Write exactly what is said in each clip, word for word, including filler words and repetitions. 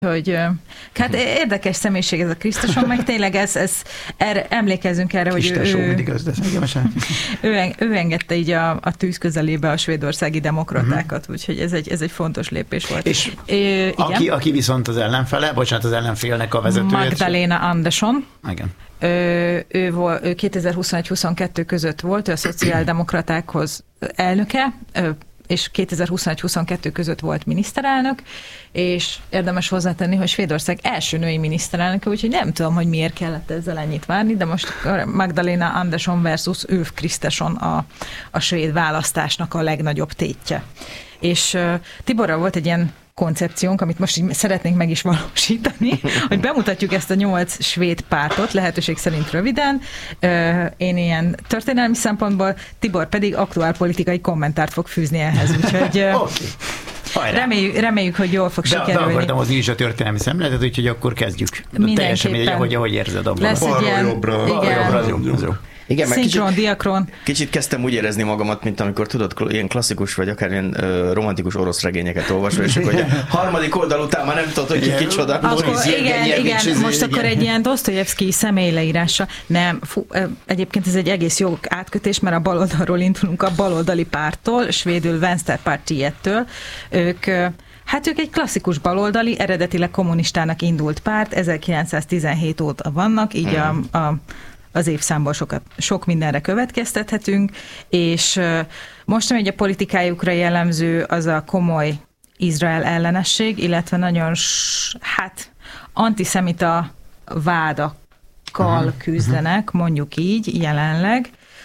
Hogy, hát érdekes személyiség ez a Krisztuson, meg tényleg ez, ez erre, emlékezzünk erre, hogy ő, ő, ő, ő engedte így a, a tűz közelébe a svédországi demokratákat, uh-huh. úgyhogy ez egy, ez egy fontos lépés volt. És é, aki, aki viszont az ellenfele, bocsánat, az ellenfélnek a vezetője. Magdalena Andersson. Igen. Ő, ő, volt, ő kétezer-huszonegy-huszonkettő között volt, ő a szociáldemokratákhoz elnöke, és kétezer-huszonegy-huszonkettő között volt miniszterelnök, és érdemes hozzátenni, hogy Svédország első női miniszterelnöke, úgyhogy nem tudom, hogy miért kellett ezzel ennyit várni, de most Magdalena Andersson versus Ulf Kristersson a, a svéd választásnak a legnagyobb tétje. És uh, Tiborral volt egy ilyen koncepciónk, amit most így szeretnénk meg is valósítani, hogy bemutatjuk ezt a nyolc svéd pártot, lehetőség szerint röviden. Én ilyen történelmi szempontból, Tibor pedig aktuálpolitikai kommentárt fog fűzni ehhez, úgyhogy okay. reméljük, reméljük, hogy jól fog de, sikerülni. De akartam hozni is a történelmi szemléletet, úgyhogy akkor kezdjük. Teljesen mindegy, ahogy, ahogy érzed abban. Lesz egy ilyen, jobbra, igen. jobbra, jobbra, jobbra. Igen, meg Szinkron, kicsit, diakron. Kicsit kezdtem úgy érezni magamat, mint amikor tudod, ilyen klasszikus vagy akár ilyen uh, romantikus orosz regényeket olvasva, és akkor a harmadik oldal után már nem tudod, hogy ki kicsoda. Akkor, igen, igen, igen, most igen. Akkor egy ilyen Dosztojevszkij személyleírása. Nem, fú, egyébként ez egy egész jó átkötés, mert a baloldalról indulunk, a baloldali párttól, svédül Vänsterpartiettől. Ők Hát ők egy klasszikus baloldali, eredetileg kommunistának indult párt, ezerkilencszáztizenhét óta vannak, így hmm. a, a az évszámból sokat, sok mindenre következtethetünk, és most, ami a politikájukra jellemző, az a komoly Izrael ellenesség, illetve nagyon, hát, antiszemita vádakkal uh-huh. küzdenek, mondjuk így, jelenleg.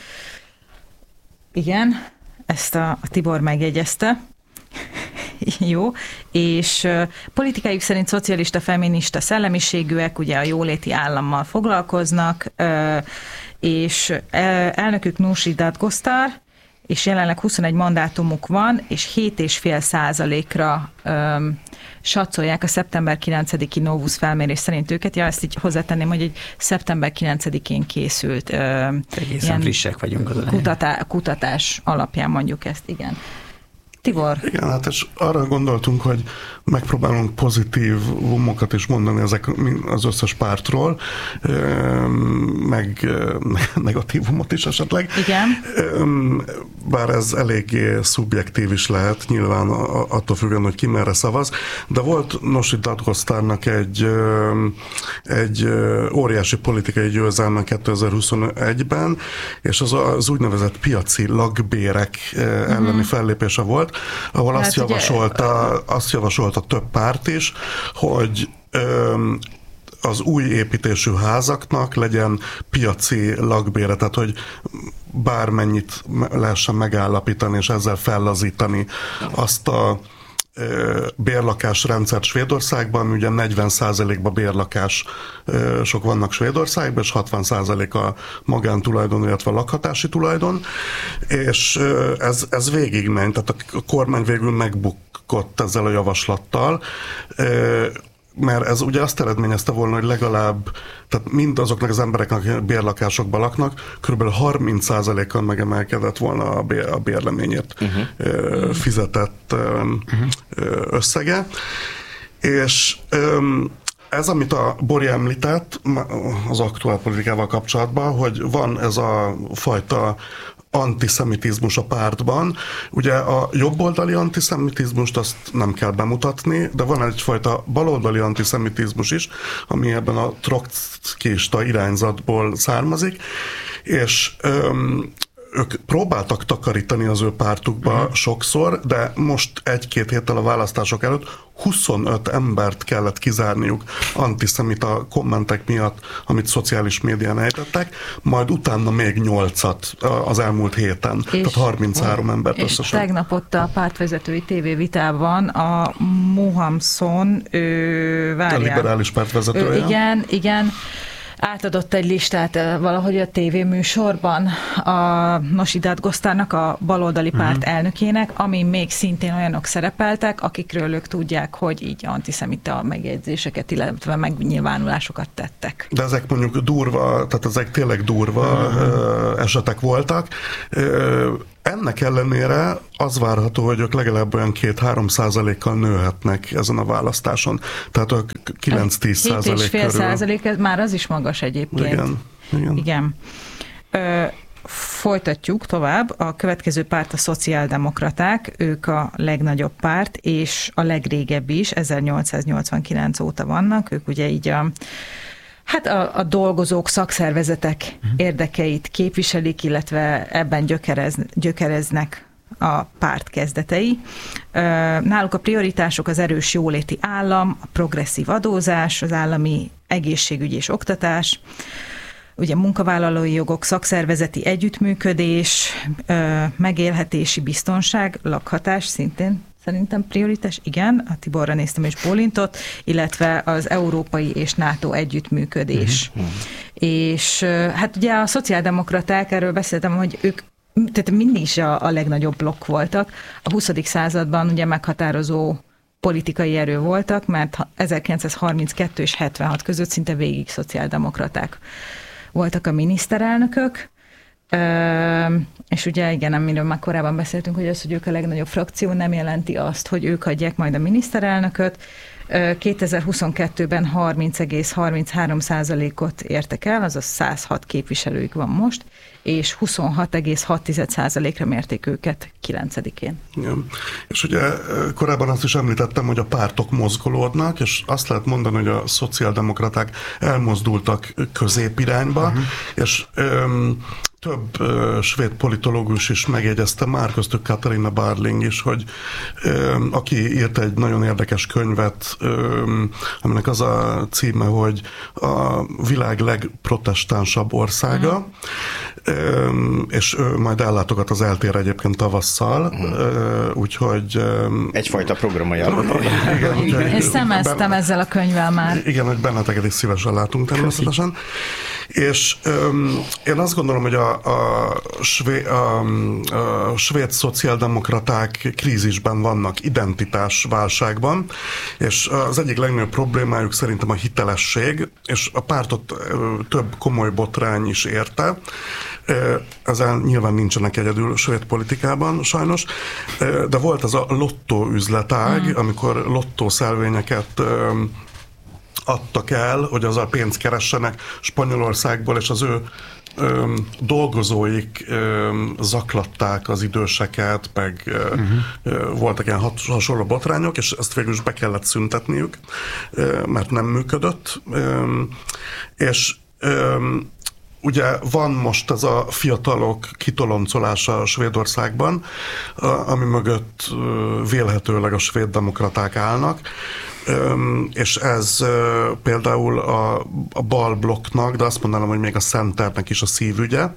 Igen, ezt a, a Tibor megjegyezte. Jó, és uh, politikájuk szerint szocialista, feminista szellemiségűek, ugye a jóléti állammal foglalkoznak, uh, és uh, elnökük Nooshi Dadgostar, és jelenleg huszonegy mandátumuk van, és hét egész öt százalékra um, satszolják a szeptember kilencediki Novus felmérés szerint őket. Ja, ezt így hozzátenném, hogy egy szeptember kilencedikén készült uh, egészen frissek vagyunk az kutatá- kutatás alapján mondjuk ezt, igen. Tibor. Igen, hát és arra gondoltunk, hogy megpróbálunk pozitív vomokat is mondani ezek az összes pártról, meg negatívumot is esetleg. Igen. Bár ez eléggé szubjektív is lehet, nyilván attól függően, hogy ki merre szavaz, de volt Nooshi Dadgostarnak egy, egy óriási politikai győzelme kétezer-huszonegyben, és az az úgynevezett piaci lakbérek elleni mm-hmm. fellépése volt, ahol hát azt, javasolta, ugye... azt javasolta több párt is, hogy öm, az új építésű házaknak legyen piaci lakbére, tehát hogy bármennyit lehessen megállapítani, és ezzel fellazítani azt a bérlakás rendszert Svédországban, ugye negyven százalékban bérlakások vannak Svédországban, és hatvan százalék a magántulajdon, illetve a lakhatási tulajdon, és ez, ez végigment, tehát a kormány végül megbukott ezzel a javaslattal, mert ez ugye azt eredményezte volna, hogy legalább, tehát mind azoknak az embereknek, akik bérlakásokban laknak, kb. harminc százalékkal megemelkedett volna a, bér, a bérleményért uh-huh. fizetett uh-huh. összege. És ez, amit a Bori említett az aktuálpolitikával kapcsolatban, hogy van ez a fajta antiszemitizmus a pártban. Ugye a jobboldali antiszemitizmust azt nem kell bemutatni, de van egyfajta baloldali antiszemitizmus is, ami ebben a trockista irányzatból származik, és öm, ők próbáltak takarítani az ő pártukba uh-huh. sokszor, de most egy-két héttel a választások előtt huszonöt embert kellett kizárniuk antiszemita kommentek miatt, amit szociális médián ejtettek, majd utána még nyolcat az elmúlt héten, és, tehát harminchárom embert összesen. És tegnap ott a pártvezetői tévévitában a Mohamson, ő, várjál, a liberális pártvezetője. Ő, igen, igen, átadott egy listát valahogy a tévéműsorban a Nooshi Dadgostarnak, a baloldali párt uh-huh. elnökének, ami még szintén olyanok szerepeltek, akikről ők tudják, hogy így antiszemita megjegyzéseket, illetve megnyilvánulásokat tettek. De ezek mondjuk durva, tehát ezek tényleg durva uh-huh. esetek voltak. ennek ellenére az várható, hogy ők legalább olyan két-három százalékkal nőhetnek ezen a választáson. Tehát a kilenc-tíz százalék körül. hét egész öt százalék, már az is magas egyébként. Igen. Igen. Igen. Ö, folytatjuk tovább. A következő párt a szociáldemokraták, ők a legnagyobb párt, és a legrégebbi is, ezernyolcszáznyolcvankilenc óta vannak. Ők ugye így a Hát a, a dolgozók, szakszervezetek uh-huh. érdekeit képviselik, illetve ebben gyökerez, gyökereznek a párt kezdetei. Náluk a prioritások az erős jóléti állam, a progresszív adózás, az állami egészségügy és oktatás, ugye munkavállalói jogok, szakszervezeti együttműködés, megélhetési biztonság, lakhatás szintén szerintem prioritás, igen, a Tiborra néztem és bólintott, illetve az európai és NATO együttműködés. Mm-hmm. És hát ugye a szociáldemokraták, erről beszéltem, hogy ők tehát mindig is a, a legnagyobb blokk voltak. A huszadik században ugye meghatározó politikai erő voltak, mert ezerkilencszázharminckettő és hetvenhat között szinte végig szociáldemokraták voltak a miniszterelnökök. Ö, és ugye igen, amiről már korábban beszéltünk, hogy az, hogy ők a legnagyobb frakció, nem jelenti azt, hogy ők adják majd a miniszterelnököt. kétezer-huszonkettőben harminc egész harminchárom százalékot értek el, azaz százhat képviselőjük van most, és huszonhat egész hat százalékra mérték őket kilencedikén. Igen. És ugye korábban azt is említettem, hogy a pártok mozgolódnak, és azt lehet mondani, hogy a szociáldemokraták elmozdultak középirányba, uh-huh. és öm, több ö, svéd politológus is megjegyezte, már köztük Katarina Barling is, hogy ö, aki írt egy nagyon érdekes könyvet, ö, aminek az a címe, hogy a világ legprotestánsabb országa, mm. ö, és ö, majd ellátogat az eltére egyébként tavasszal, mm. ö, úgyhogy... Ö, Egyfajta programai alapon. Igen, igen. És szemeztem benne, ezzel a könyvvel már. Igen, hogy benneteket is szívesen látunk természetesen. És ö, én azt gondolom, hogy a A, své, a, a svéd szociáldemokraták krízisben vannak, identitásválságban, és az egyik legnagyobb problémájuk szerintem a hitelesség, és a pártot több komoly botrány is érte. Ezzel nyilván nincsenek egyedül svéd politikában, sajnos, de volt ez a lottó üzletág, mm. amikor lottószelvényeket adtak el, hogy azzal pénzt keressenek Spanyolországból, és az ő Ö, dolgozóik ö, zaklatták az időseket, meg ö, uh-huh. ö, voltak ilyen hasonló botrányok, és ezt végül is be kellett szüntetniük, ö, mert nem működött. Ö, és ö, ugye van most ez a fiatalok kitoloncolása Svédországban, ami mögött vélhetőleg a svéd demokraták állnak, és ez például a, a bal blokknak, de azt mondanám, hogy még a centernek is a szívügye.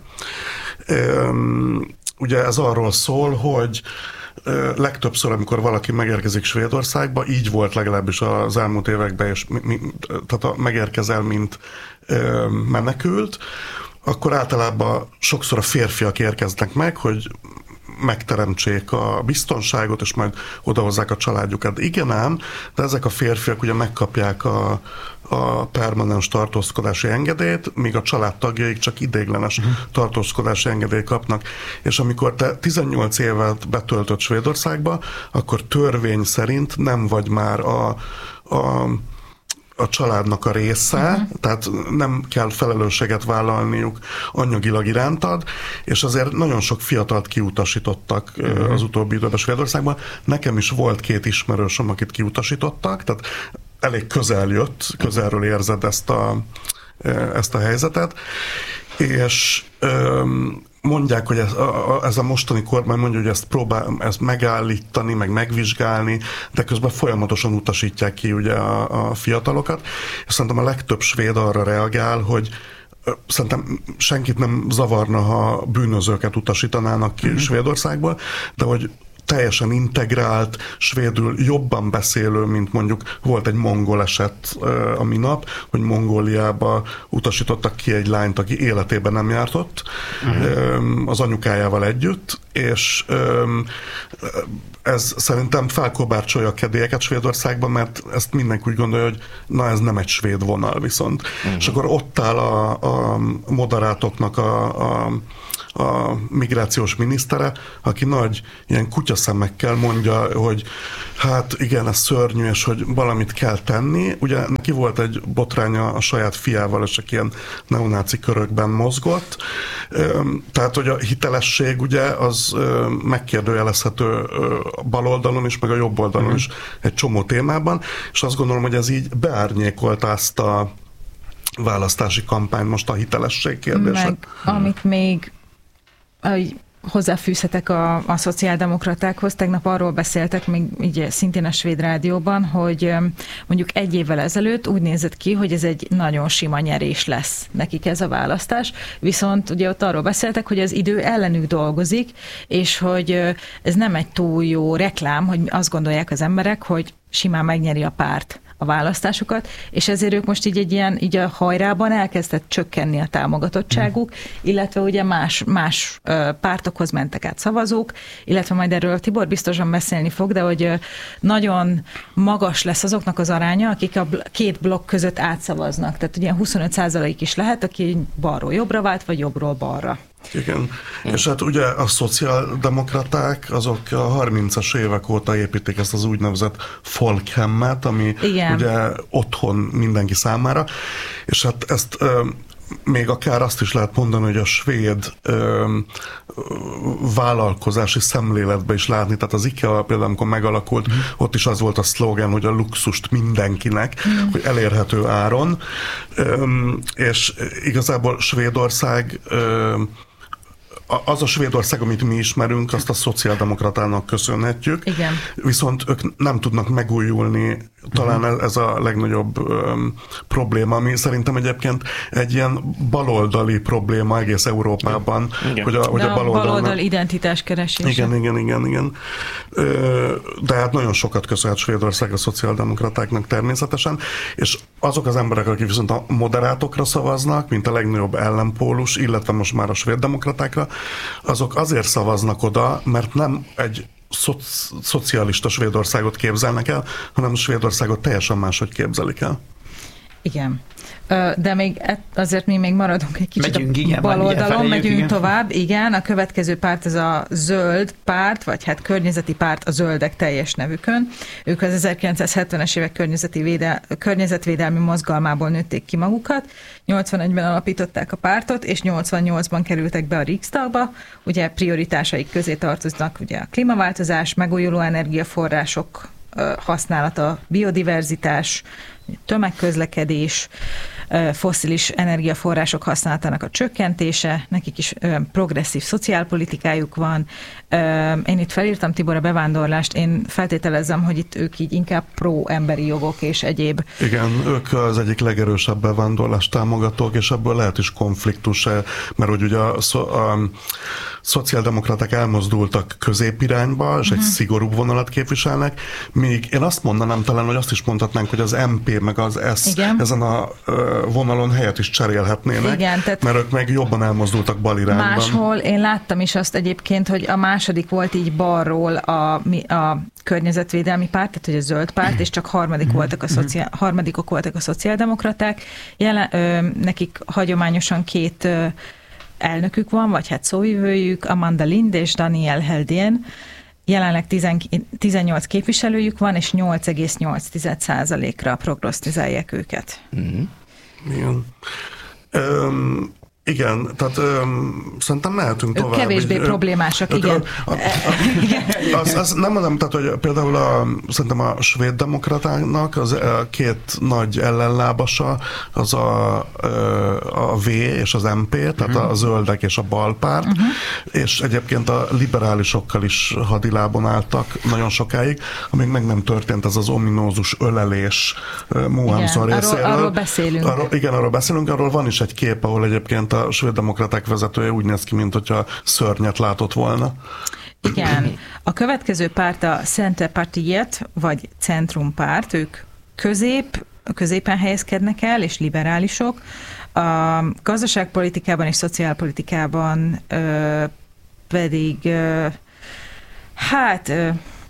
Ugye ez arról szól, hogy legtöbbször, amikor valaki megérkezik Svédországba, így volt legalábbis az elmúlt években, és mi, mi, tehát a, megérkezel, mint ö, menekült, akkor általában sokszor a férfiak érkeznek meg, hogy megteremtsék a biztonságot, és majd odahozzák a családjukat. Igen ám, de ezek a férfiak ugye megkapják a, a permanens tartózkodási engedélyt, míg a családtagjaik csak ideiglenes uh-huh. tartózkodási engedélyt kapnak. És amikor te tizennyolc évet betöltött Svédországba, akkor törvény szerint nem vagy már a, a a családnak a része, uh-huh. tehát nem kell felelősséget vállalniuk anyagilag irántad, és azért nagyon sok fiatalt kiutasítottak uh-huh. az utóbbi időben Svédországban. Nekem is volt két ismerősöm, akit kiutasítottak, tehát elég közel jött, közelről érzed ezt a, ezt a helyzetet, és öm, mondják, hogy ez a, ez a mostani kormány mondja, hogy ezt próbál ezt megállítani, meg megvizsgálni, de közben folyamatosan utasítják ki ugye a, a fiatalokat, és szerintem a legtöbb svéd arra reagál, hogy szerintem senkit nem zavarna, ha bűnözőket utasítanának ki mm-hmm. Svédországból, de hogy teljesen integrált, svédül jobban beszélő, mint mondjuk volt egy mongol eset a minap, hogy Mongóliába utasítottak ki egy lányt, aki életében nem járt ott, uh-huh. az anyukájával együtt, és ez szerintem felkorbácsolja a kedélyeket Svédországban, mert ezt mindenki úgy gondolja, hogy na ez nem egy svéd vonal viszont. Uh-huh. És akkor ott áll a, a moderátoknak a, a a migrációs minisztere, aki nagy ilyen kutyaszemekkel mondja, hogy hát igen, ez szörnyű, és hogy valamit kell tenni. Ugye neki volt egy botránya a saját fiával, és aki ilyen neonáci körökben mozgott. Tehát, hogy a hitelesség ugye az megkérdőjelezhető a bal oldalon is, meg a jobb oldalon is egy csomó témában, és azt gondolom, hogy ez így beárnyékolta ezt a választási kampány, most a hitelesség kérdése. Meg amit még hozzáfűzhetek a, a szociáldemokratákhoz, tegnap arról beszéltek még így szintén a svéd rádióban, hogy mondjuk egy évvel ezelőtt úgy nézett ki, hogy ez egy nagyon sima nyerés lesz nekik ez a választás, viszont ugye ott arról beszéltek, hogy az idő ellenük dolgozik, és hogy ez nem egy túl jó reklám, hogy azt gondolják az emberek, hogy simán megnyeri a párt a választásokat, és ezért ők most így egy ilyen, így a hajrában elkezdett csökkenni a támogatottságuk, illetve ugye más, más pártokhoz mentek át szavazók, illetve majd erről Tibor biztosan beszélni fog, de hogy nagyon magas lesz azoknak az aránya, akik a két blokk között átszavaznak. Tehát ugye huszonöt százalék is lehet, aki balról jobbra vált, vagy jobbról balra. Igen. Mm. És hát ugye a szociáldemokraták azok a harmincas évek óta építik ezt az úgynevezett folkhemmet, ami igen. ugye otthon mindenki számára, és hát ezt ö, még akár azt is lehet mondani, hogy a svéd ö, vállalkozási szemléletbe is látni, tehát az IKEA például, amikor megalakult, mm. ott is az volt a szlogán, hogy a luxust mindenkinek, mm. hogy elérhető áron, ö, és igazából Svédország ö, az a Svédország, amit mi ismerünk, azt a szociáldemokratának köszönhetjük. Igen. Viszont ők nem tudnak megújulni. Talán uh-huh. ez a legnagyobb um, probléma, ami szerintem egyébként egy ilyen baloldali probléma egész Európában. Igen. Hogy a, hogy a baloldal, baloldal identitás keresése. Igen, igen, igen, igen. De hát nagyon sokat köszönhet Svédország a szociáldemokratáknak természetesen, és azok az emberek, akik viszont a moderátokra szavaznak, mint a legnagyobb ellenpólus, illetve most már a svéddemokratákra, azok azért szavaznak oda, mert nem egy szoci- szocialista Svédországot képzelnek el, hanem a Svédországot teljesen máshogy képzelik el. Igen. De még azért mi még maradunk egy kicsit megyünk, a igen, bal oldalon, megyünk igen. tovább. Igen, a következő párt ez a zöld párt, vagy hát környezeti párt, a zöldek teljes nevükön. Ők az ezerkilencszázhetvenes évek környezeti védel, környezetvédelmi mozgalmából nőtték ki magukat. nyolcvanegyben alapították a pártot, és nyolcvannyolcban kerültek be a Riksdagba. Ugye prioritásaik közé tartoznak ugye a klímaváltozás, megújuló energiaforrások használata, biodiverzitás, tömegközlekedés, fosszilis energiaforrások használatának a csökkentése, nekik is progresszív szociálpolitikájuk van. Én itt felírtam, Tibor, a bevándorlást, én feltételezem, hogy itt ők így inkább pro-emberi jogok és egyéb. Igen, ők az egyik legerősebb bevándorlás támogatók, és ebből lehet is konfliktus, mert hogy ugye a, a, a szociáldemokraták elmozdultak középirányba, és uh-huh. egy szigorúbb vonalat képviselnek, míg én azt mondanám talán, hogy azt is mondhatnánk, hogy az em pé meg az es igen. ezen a vonalon helyet is cserélhetnének, igen, mert ők meg jobban elmozdultak bal irányban. Máshol én láttam is azt egyébként, hogy a második volt így balról a, a környezetvédelmi párt, tehát hogy a zöld párt, és csak harmadik voltak a szociál, harmadikok voltak a szociáldemokraták. Jelen, ö, nekik hagyományosan két ö, elnökük van, vagy hát szóvivőjük, Amanda Lind és Daniel Heldén. Jelenleg tizennyolc képviselőjük van, és nyolc egész nyolc százalékra prognosztizálják őket. Mm-hmm. Igen. Um, igen, tehát um, szerintem mehetünk ők tovább. Kevésbé így, problémásak, igen. A, a, a, az, az nem mondom, tehát hogy például a, szerintem a svéd demokratának az a két nagy ellenlábasa az a, a V és az em pé, tehát uh-huh. a zöldek és a balpárt, uh-huh. és egyébként a liberálisokkal is hadilábon álltak nagyon sokáig, amíg meg nem történt ez az ominózus ölelés Mohamson részéről. Arról, arról beszélünk. Arról, igen, arról beszélünk, arról van is egy kép, ahol egyébként a svéddemokraták vezetője úgy néz ki, mint hogyha szörnyet látott volna. Igen. A következő párt a Centerpartiet, vagy Centrumpárt, ők közép, középen helyezkednek el, és liberálisok. A gazdaságpolitikában és szociálpolitikában ö, pedig ö, hát ö,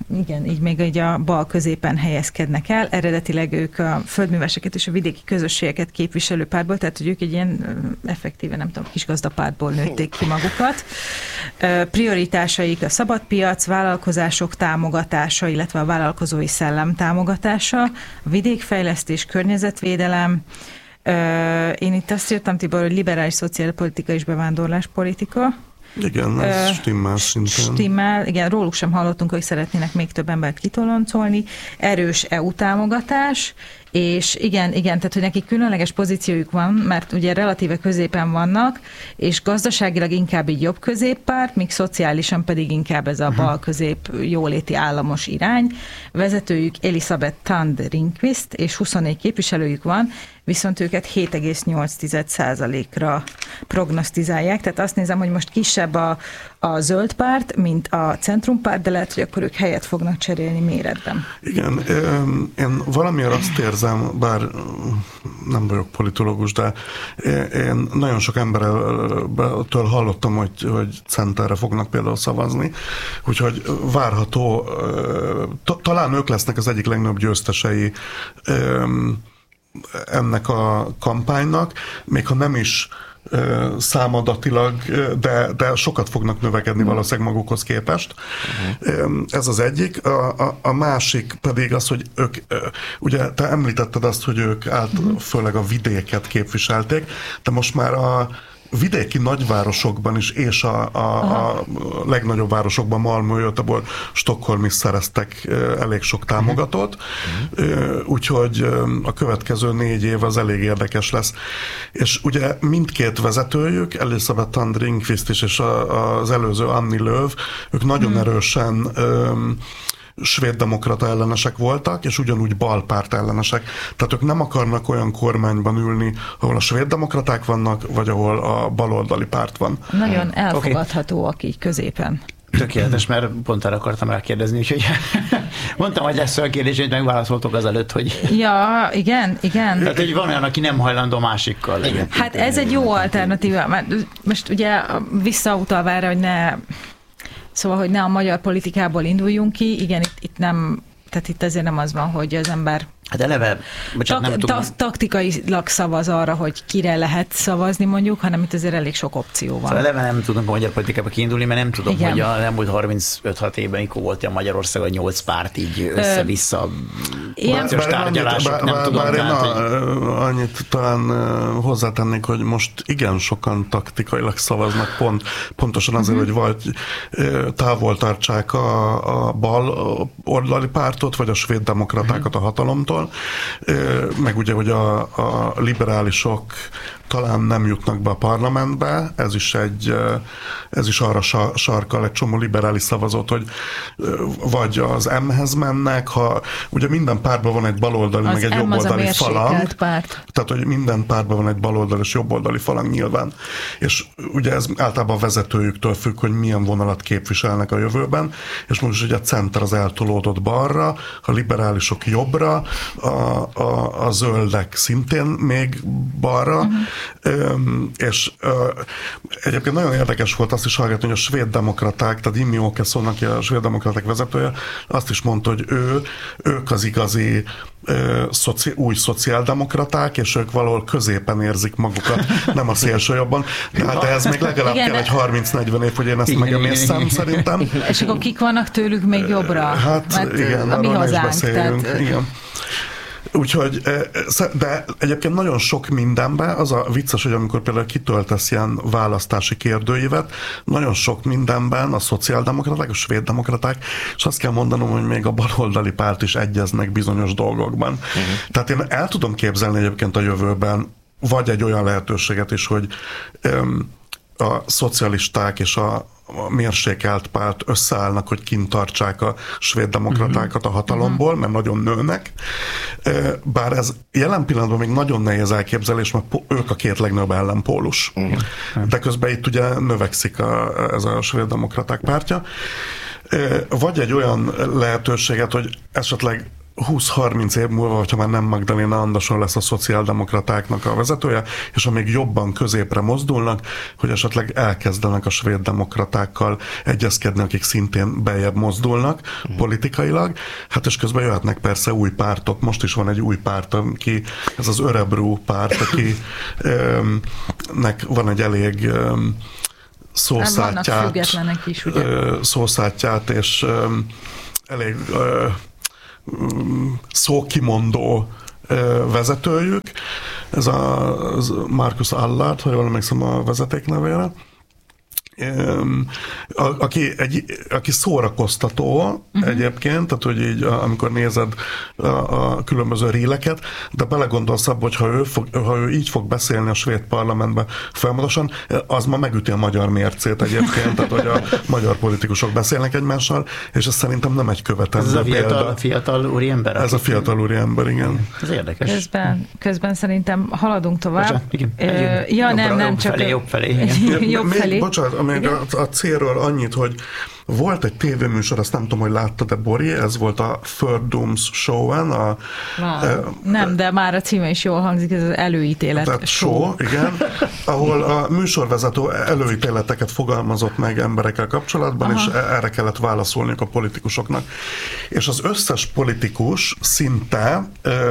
igen, így még így a bal középen helyezkednek el. Eredetileg ők a földműveseket és a vidéki közösségeket képviselő pártból, tehát hogy ők egy ilyen effektíve, nem tudom, kisgazdapártból nőtték ki magukat. Prioritásaik a szabadpiac, vállalkozások támogatása, illetve a vállalkozói szellem támogatása, a vidékfejlesztés, környezetvédelem. Én itt azt írtam, Tibor, hogy liberális szociálpolitika és bevándorláspolitika. Igen, ez uh, stimmel szinten. Stimmel, igen, róluk sem hallottunk, hogy szeretnének még több embert kitoloncolni. Erős é u támogatás, és igen, igen, tehát hogy nekik különleges pozíciójuk van, mert ugye relatíve középen vannak, és gazdaságilag inkább így jobb középpárt, míg szociálisan pedig inkább ez a bal közép jóléti államos irány. Vezetőjük Elisabeth Tand Ringqvist, és huszonnégy képviselőjük van, viszont őket hét egész nyolc százalékra prognosztizálják, tehát azt nézem, hogy most kisebb a, a zöld párt, mint a centrumpárt, de lehet, hogy akkor ők helyet fognak cserélni méretben. Igen, én valamiért azt érzem, bár nem vagyok politológus, de én nagyon sok embertől hallottam, hogy, hogy centerre fognak például szavazni, úgyhogy várható, talán ők lesznek az egyik legnagyobb győztesei ennek a kampánynak, még ha nem is számadatilag, de, de sokat fognak növekedni valószínűleg magukhoz képest. Uh-huh. Ez az egyik. A, a, a másik pedig az, hogy ők, ugye te említetted azt, hogy ők át, uh-huh. főleg a vidéket képviselték, de most már a vidéki nagyvárosokban is, és a, a, a legnagyobb városokban, Malmö, Göteborg, Stockholm is szereztek elég sok támogatót, uh-huh. úgyhogy a következő négy év az elég érdekes lesz. És ugye mindkét vezetőjük, Elisabeth Tand Ringqvist is, és a, az előző Annie Lööf, ők nagyon uh-huh. erősen um, svéddemokrata ellenesek voltak, és ugyanúgy balpárt ellenesek. Tehát ők nem akarnak olyan kormányban ülni, ahol a svéddemokraták vannak, vagy ahol a baloldali párt van. Nagyon elfogadhatóak okay. így középen. Tökéletes, mert pont erre akartam rákérdezni, úgyhogy mondtam, hogy lesz olyan kérdés, hogy megválaszoltok azelőtt, hogy... Ja, igen, igen. Tehát, hogy van olyan, aki nem hajlandó másikkal. Igen. Hát ez egy jó alternatíva. Most ugye visszautalva erre, hogy ne... Szóval, hogy ne a magyar politikából induljunk ki, igen, itt, itt nem, tehát itt azért nem az van, hogy az ember hát eleve, bocsánat, tak, nem tudom. Ta, taktikailag szavaz arra, hogy kire lehet szavazni mondjuk, hanem itt azért elég sok opció van. Szóval eleve nem tudunk a magyar politikába kiindulni, mert nem tudom, igen. hogy a elmúlt harmincöt-hat évben, mikor volt a Magyarország, a nyolc párt így össze-vissza koalíciós tárgyalások, bár, nem bár, tudom. Bár én tehát, a, hogy... annyit talán hozzátennék, hogy most igen sokan taktikailag szavaznak, pont, pontosan azért, uh-huh. hogy vagy távol tartsák a, a bal oldali pártot, vagy a svéd demokratákat uh-huh. a hatalomtól, meg ugye, hogy a, a liberálisok talán nem jutnak be a parlamentbe, ez is egy, ez is arra sarkal egy csomó liberális szavazót, hogy vagy az M-hez mennek, ha ugye minden pártban van egy baloldali, az meg egy jobboldali falang. Párt. Tehát, hogy minden pártban van egy baloldali és jobboldali falang nyilván. És ugye ez általában a vezetőjüktől függ, hogy milyen vonalat képviselnek a jövőben, és most ugye a center az eltolódott balra, a liberálisok jobbra, a, a, a zöldek szintén még balra, uh-huh. Öm, és ö, egyébként nagyon érdekes volt azt is hallgatni, hogy a svéd demokraták, tehát Jimmie Åkesson, aki a svéd demokraták vezetője, azt is mondta, hogy ő, ők az igazi ö, szoci, új szociáldemokraták, és ők valahol középen érzik magukat, nem a szélsőjobban. Tehát ez még legalább igen, kell egy harminc-negyven év, hogy én ezt megemészem szerintem. És akkor kik vannak tőlük még jobbra? Hát mert igen, a mi hazánk. Tehát... Igen. Úgyhogy, de egyébként nagyon sok mindenben, az a vicces, hogy amikor például kitöltesz ilyen választási kérdőívet, nagyon sok mindenben a szociáldemokraták, a svéddemokraták, és azt kell mondanom, hogy még a baloldali párt is egyeznek bizonyos dolgokban. Uh-huh. Tehát én el tudom képzelni egyébként a jövőben, vagy egy olyan lehetőséget is, hogy öm, a szocialisták és a a mérsékelt párt összeállnak, hogy kint tartsák a svéd demokratákat a hatalomból, mert nagyon nőnek. Bár ez jelen pillanatban még nagyon nehéz elképzelés, mert ők a két legnagyobb ellenpólus. De közben itt ugye növekszik a, ez a svéd demokraták pártja. Vagy egy olyan lehetőséget, hogy esetleg húsz-harminc év múlva, hogyha már nem Magdalena Andersson lesz a szociáldemokratáknak a vezetője, és amíg jobban középre mozdulnak, hogy esetleg elkezdenek a svéd demokratákkal egyezkedni, akik szintén beljebb mozdulnak mm. politikailag. Hát és közben jöhetnek persze új pártok. Most is van egy új párt, aki, ez az Örebro párt, akinek van egy elég öm, szószátját, is, ugye? szószátját, és öm, elég öm, szókimondó vezetőjük. Ez a Markus Allard, ha jól emlékszem a vezeték nevére. A, aki, egy, aki szórakoztató uh-huh. egyébként, tehát hogy így amikor nézed a, a különböző ríleket, de belegondolsz abba, hogy ha ő, fog, ha ő így fog beszélni a svéd parlamentben folyamatosan, az ma megüti a magyar mércét egyébként, tehát hogy a magyar politikusok beszélnek egymással, és ez szerintem nem egy követendő Ez a fiatal, példa. fiatal úriember? Ez a fiatal úriember, igen. Ez érdekes. Közben, közben szerintem haladunk tovább. Bocsánat, igen. Ö, ja, jobbra, nem, nem, jobb csak... Felé, jobb felé, igen. jobb felé. Még, bocsánat, még a, a célról annyit, hogy volt egy tévéműsor, azt nem tudom, hogy láttad-e, Bori, ez volt a Third Dooms Show-en. A, e, nem, de már a címe is jól hangzik, ez az előítélet tehát show. show. Igen, ahol a műsorvezető előítéleteket fogalmazott meg emberekkel kapcsolatban, aha. és erre kellett válaszolniuk a politikusoknak. És az összes politikus szinte,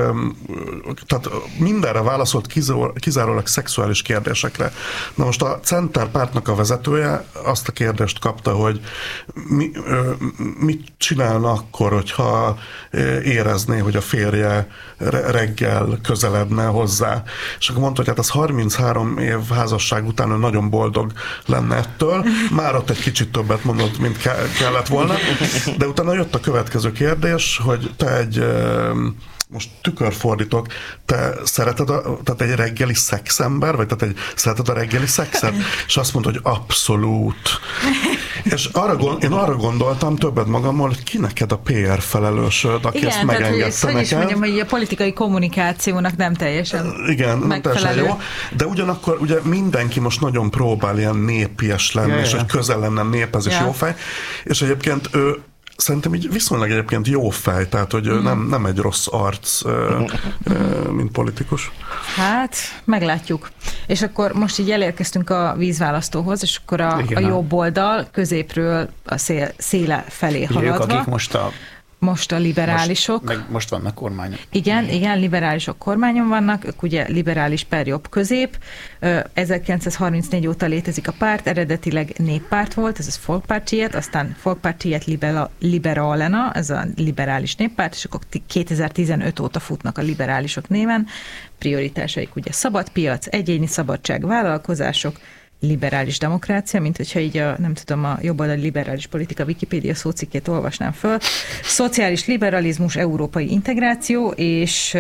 tehát mindenre válaszolt kizárólag szexuális kérdésekre. Na most a Center pártnak a vezetője azt a kérdést kapta, hogy mi, mit csinálna akkor, hogyha érezné, hogy a férje reggel közeledne hozzá. És akkor mondta, hogy hát az harminchárom év házasság után ő nagyon boldog lenne ettől. Már ott egy kicsit többet mondott, mint kellett volna. De utána jött a következő kérdés, hogy te egy... most tükörfordítok, te szereted a, tehát egy reggeli szexember, vagy tehát egy, szereted a reggeli szexet? És azt mondta, hogy abszolút. És arra, én arra gondoltam többet magammal, hogy ki neked a pé er felelősöd, aki igen, ezt megengedte neked. Igen, neked. hogy a politikai kommunikációnak nem teljesen igen, nem teljesen jó, de ugyanakkor ugye mindenki most nagyon próbál ilyen népies lenni, ja, és ja. hogy közel lenne néphez, és ja. jó fej. És egyébként ő szerintem így viszonylag egyébként jó fej, tehát hogy mm. nem, nem egy rossz arc, mint politikus. Hát, meglátjuk. És akkor most így elérkeztünk a vízválasztóhoz, és akkor a, a jobb oldal középről a szél, széle felé ugye haladva. Ők, akik most a Most a liberálisok. Most, meg most vannak kormányon. Igen, igen, liberálisok kormányon vannak, ők ugye liberális per jobb közép. ezerkilencszázharmincnégy óta létezik a párt, eredetileg néppárt volt, ez az Folkpartiet, aztán Folkpartiet Liberalena, ez a liberális néppárt, és akkor kétezer-tizenöt óta futnak a liberálisok néven. Prioritásaik ugye szabad piac, egyéni szabadság, vállalkozások, liberális demokrácia, mint hogyha így a, nem tudom, a jobboldali liberális politika Wikipédia szócikkét olvasnám föl. Szociális liberalizmus, európai integráció, és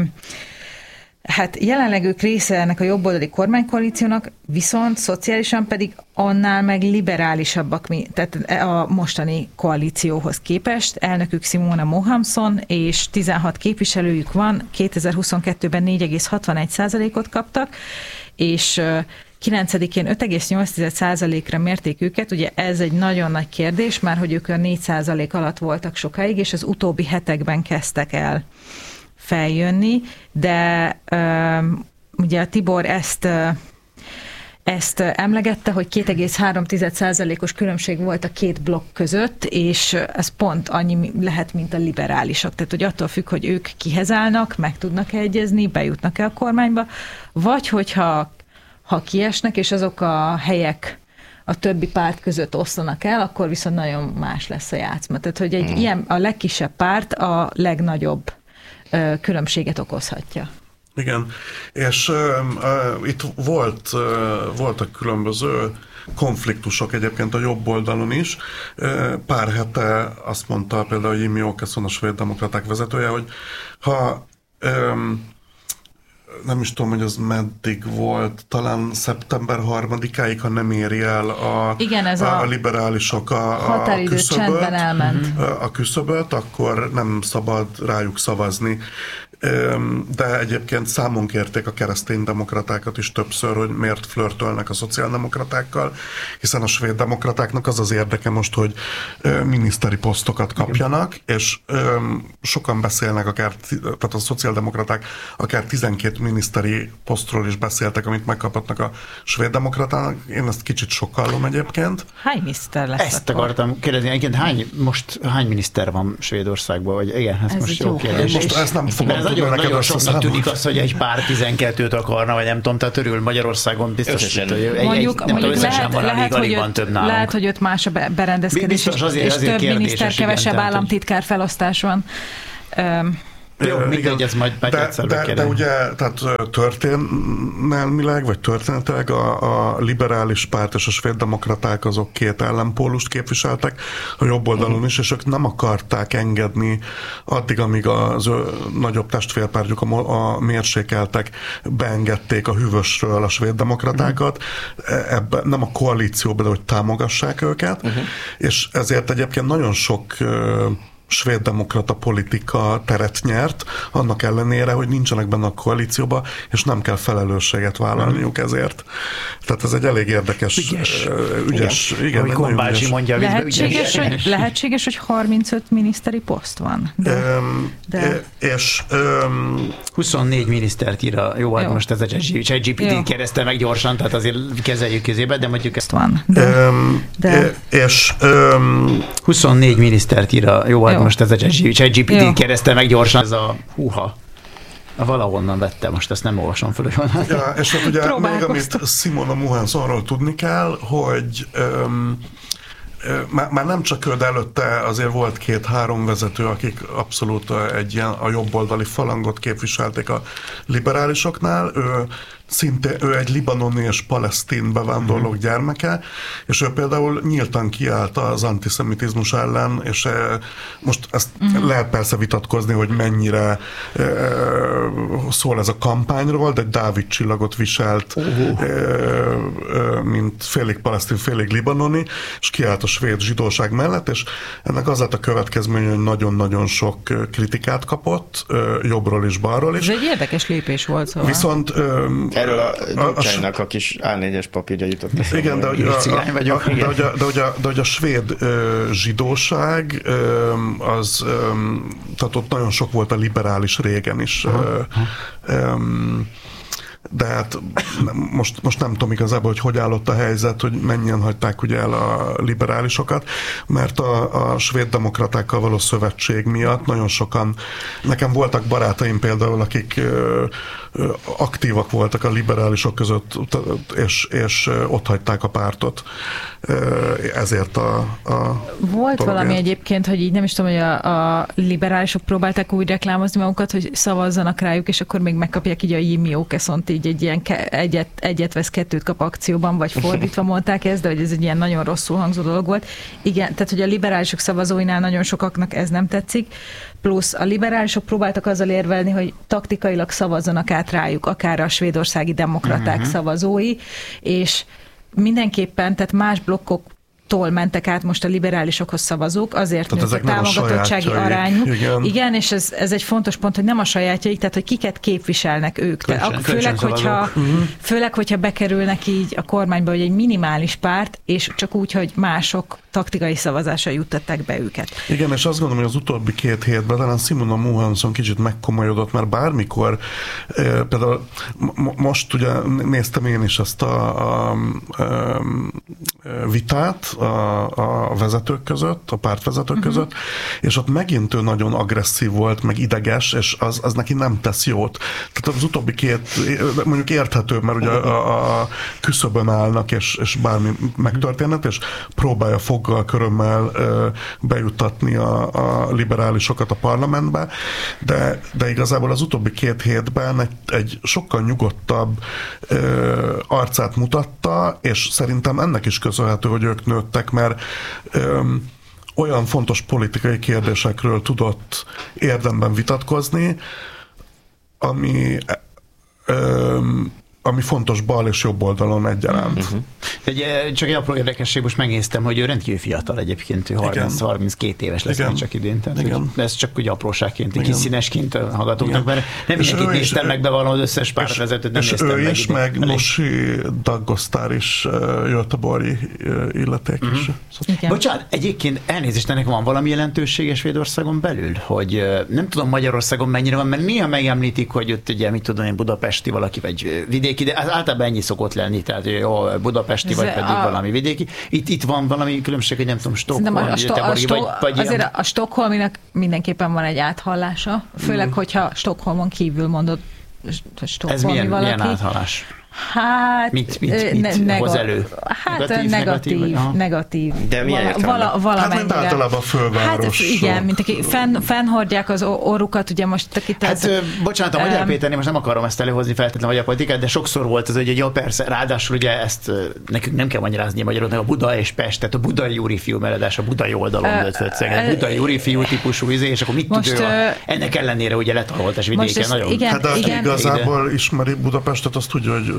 hát jelenleg ők része ennek a jobboldali kormánykoalíciónak, viszont szociálisan pedig annál meg liberálisabbak, tehát a mostani koalícióhoz képest. Elnökük Simona Mohamson, és tizenhat képviselőjük van, kétezer-huszonkettőben négy egész hatvanegy százalékot kaptak, és kilencedikén öt egész nyolc százalékra mérték őket, ugye ez egy nagyon nagy kérdés, már hogy ők a négy százalék alatt voltak sokáig, és az utóbbi hetekben kezdtek el feljönni, de um, ugye a Tibor ezt, uh, ezt emlegette, hogy két egész három százalékos különbség volt a két blokk között, és ez pont annyi lehet, mint a liberálisok. Tehát, hogy attól függ, hogy ők kihez állnak, meg tudnak-e egyezni, bejutnak-e a kormányba, vagy hogyha ha kiesnek, és azok a helyek a többi párt között oszlanak el, akkor viszont nagyon más lesz a játszma. Tehát, hogy egy mm. ilyen, a legkisebb párt a legnagyobb ö, különbséget okozhatja. Igen, és uh, uh, itt volt, uh, voltak különböző konfliktusok egyébként a jobb oldalon is. Uh, pár hete azt mondta például Jimmie Åkesson, a svéd demokraták vezetője, hogy ha um, nem is tudom, hogy az meddig volt, talán szeptember harmadikáig, ha nem éri el a, igen, ez a, a, a liberálisok a, a küszöböt, elment. a küszöböt, akkor nem szabad rájuk szavazni. de egyébként számon kérték a kereszténydemokratákat is többször, hogy miért flörtölnek a szociáldemokratákkal, hiszen a svéddemokratáknak az az érdeke most, hogy miniszteri posztokat kapjanak, és sokan beszélnek, akár, tehát a szociáldemokraták akár tizenkét miniszteri posztról is beszéltek, amit megkaphatnak a svéddemokratának. Én ezt kicsit sokkallom egyébként. Hány miniszter lesz? Ezt akkor akartam kérdezni, egyébként hány, most hány miniszter van Svédországban, vagy igen, ez, ez most jó kérdés. Most ezt nem fogom tudni. Nagyon, nagyon soknak tűnik az, hogy egy pár tizenkettőt akarna, vagy nem tudom, tehát örül Magyarországon biztos, hogy egy, mondjuk, egy, nem mondjuk tudom, lehet, van, lehet, hogy van több nálunk. Lehet, hogy ott más a berendezkedés, biztos, azért, és azért több miniszter, kevesebb igen, államtitkár felosztás van. Um, Jó, mindegy, ez majd, majd de, de, de ugye tehát történelmileg, vagy történetileg a, a liberális párt és a svéddemokraták azok két ellenpólust képviseltek a jobb oldalon is, és ők nem akarták engedni addig, amíg az ő nagyobb testvérpártjuk, a, a mérsékeltek, beengedték a hűvösről a svéddemokratákat, ebben nem a koalícióban, de hogy támogassák őket, uh-huh. és ezért egyébként nagyon sok svéddemokrata politika teret nyert, annak ellenére, hogy nincsenek benne a koalícióba, és nem kell felelősséget vállalniuk ezért. Tehát ez egy elég érdekes, ügyes. ügyes igen, igen, igen bácsi mondja, lehetséges, hogy, lehetséges, hogy harmincöt miniszteri poszt van. De, um, de. És um, huszonnégy minisztert ír a, jó, hát most ez a ChatGPT keresztel meg gyorsan, tehát azért kezeljük közébe, de mondjuk ezt van. De, um, de. És um, huszonnégy minisztert ír a, jó, hát most ez a ChatGPT keresztel meg gyorsan, ez a húha. Valahonnan vettem, most ezt nem olvasom föl, hogy honnan. Ja, és hát ugye még amit Simona Mohanssonról tudni kell, hogy um, Már, már nem csak ő, de előtte azért volt két-három vezető, akik abszolút egy ilyen a jobboldali falangot képviselték a liberálisoknál. Ő szinte ő egy libanoni és palesztin bevándorlók uh-huh. gyermeke, és ő például nyíltan kiállt az antiszemitizmus ellen, és most ezt uh-huh. lehet persze vitatkozni, hogy mennyire e, szól ez a kampányról, de Dávid csillagot viselt, uh-huh. e, e, mint félig palesztin, félig libanoni, és kiállt a svéd zsidóság mellett, és ennek az lett a következmény, hogy nagyon-nagyon sok kritikát kapott, jobbról és balról is. Ez egy érdekes lépés volt, szóval. Viszont erről a Gyurcsánynak a kis á négyes papírja jutott eszembe. Igen, de hogy a, a, de, de, de, de, de hogy a svéd ö, zsidóság ö, az, ö, tehát ott nagyon sok volt a liberális régen is. Ö, ö, de hát most, most nem tudom igazából, hogy hogy állott a helyzet, hogy mennyien hagyták ugye el a liberálisokat, mert a, a svéd demokratákkal való szövetség miatt nagyon sokan, nekem voltak barátaim például, akik ö, ö, aktívak voltak a liberálisok között, és, és ott hagyták a pártot. Ezért a, a Volt dologért. Valami egyébként, hogy így nem is tudom, hogy a, a liberálisok próbálták úgy reklámozni magukat, hogy szavazzanak rájuk, és akkor még megkapják így a Jimmy Åkesson-t, így egy ilyen ke- egyet, egyet vesz, kettőt kap akcióban, vagy fordítva mondták ezt, de hogy ez egy ilyen nagyon rosszul hangzó dolog volt. Igen, tehát hogy a liberálisok szavazóinál nagyon sokaknak ez nem tetszik, plusz a liberálisok próbáltak azzal érvelni, hogy taktikailag szavazzanak át rájuk, akár a svédországi demokraták uh-huh. szavazói, és mindenképpen, tehát más blokkoktól mentek át most a liberálisokhoz szavazók, azért tehát nőtt a támogatottsági arányuk. Igen, Igen és ez, ez egy fontos pont, hogy nem a sajátjaik, tehát hogy kiket képviselnek ők. Kölcsön, tehát, főleg, hogyha, uh-huh. főleg, hogyha bekerülnek így a kormányba, hogy egy minimális párt, és csak úgy, hogy mások taktikai szavazásra juttatták be őket. Igen, és azt gondolom, hogy az utóbbi két hétben talán Simona Mohansson kicsit megkomolyodott, mert bármikor, eh, például m- most ugye néztem én is ezt a, a, a vitát a, a vezetők között, a pártvezetők uh-huh. között, és ott megint ő nagyon agresszív volt, meg ideges, és az, az neki nem tesz jót. Tehát az utóbbi két, mondjuk érthető, mert ugye a, a küszöbön állnak, és, és bármi megtörténhet, és próbálja foggal, körömmel bejuttatni a, a liberálisokat a parlamentbe, de, de igazából az utóbbi két hétben egy, egy sokkal nyugodtabb ö, arcát mutatta, és szerintem ennek is köszönhető, hogy ők nőttek, mert ö, olyan fontos politikai kérdésekről tudott érdemben vitatkozni, ami ö, ami fontos bal és jobb oldalon egyaránt. Uh-huh. Egy, csak egy apró érdekesség, most megnéztem, hogy ő rendkívül fiatal egyébként, ő harminc-harminckét éves lesz majd csak idén. Tehát, ez csak úgy apróságként, kis színesként hallgatóknak, mert nem mindenkit néztem meg, bevallom, az összes pártvezetőt nem néztem meg. És ő is, meg Nosi Daggosztár is Göteborgi illeték is. Uh-huh. Bocsánat, egyébként elnézést, ennek van valami jelentősége Svédországon belül, hogy nem tudom Magyarországon mennyire van, mert néha megemlítik, hogy ott ugye, mit tudom én, budapesti valaki, vagy vidéki, de az általában ennyi szokott lenni, tehát jó, budapesti, vagy pedig a... valami vidéki. Itt, itt van valami különbség, hogy nem tudom, Stockholm, a sto- a sto- vagy, vagy azért ilyen... a Stockholminak mindenképpen van egy áthallása, főleg, mm. hogyha Stockholmon kívül mondod, ez milyen, valaki. milyen áthallás? Hát, mit, mit, mit ne, hoz elő? Hát negatív, negatív, negatív. negatív. De milyen vala, vala, Hát mint általában a főváros. Hát igen, mint aki fenn, fennhordják az orrukat, ugye most itt Hát az, bocsánat, a Magyar um, Péternél most nem akarom ezt előhozni feltétlenül a magyar politikát, de sokszor volt az, hogy jó, persze, ráadásul ugye ezt nekünk nem kell magyarázni a magyaroknak, a Buda és Pest, tehát a budai úrifiú meredás, a budai oldalon lőtt földszegen, budai úrifiú típusú izé, és akkor mit most, tud ő a, ennek ellenére ugye letaroltás vidéken nagyon. Igen, hát de igen, igazából ismeri Budapestet, azt tudja, hogy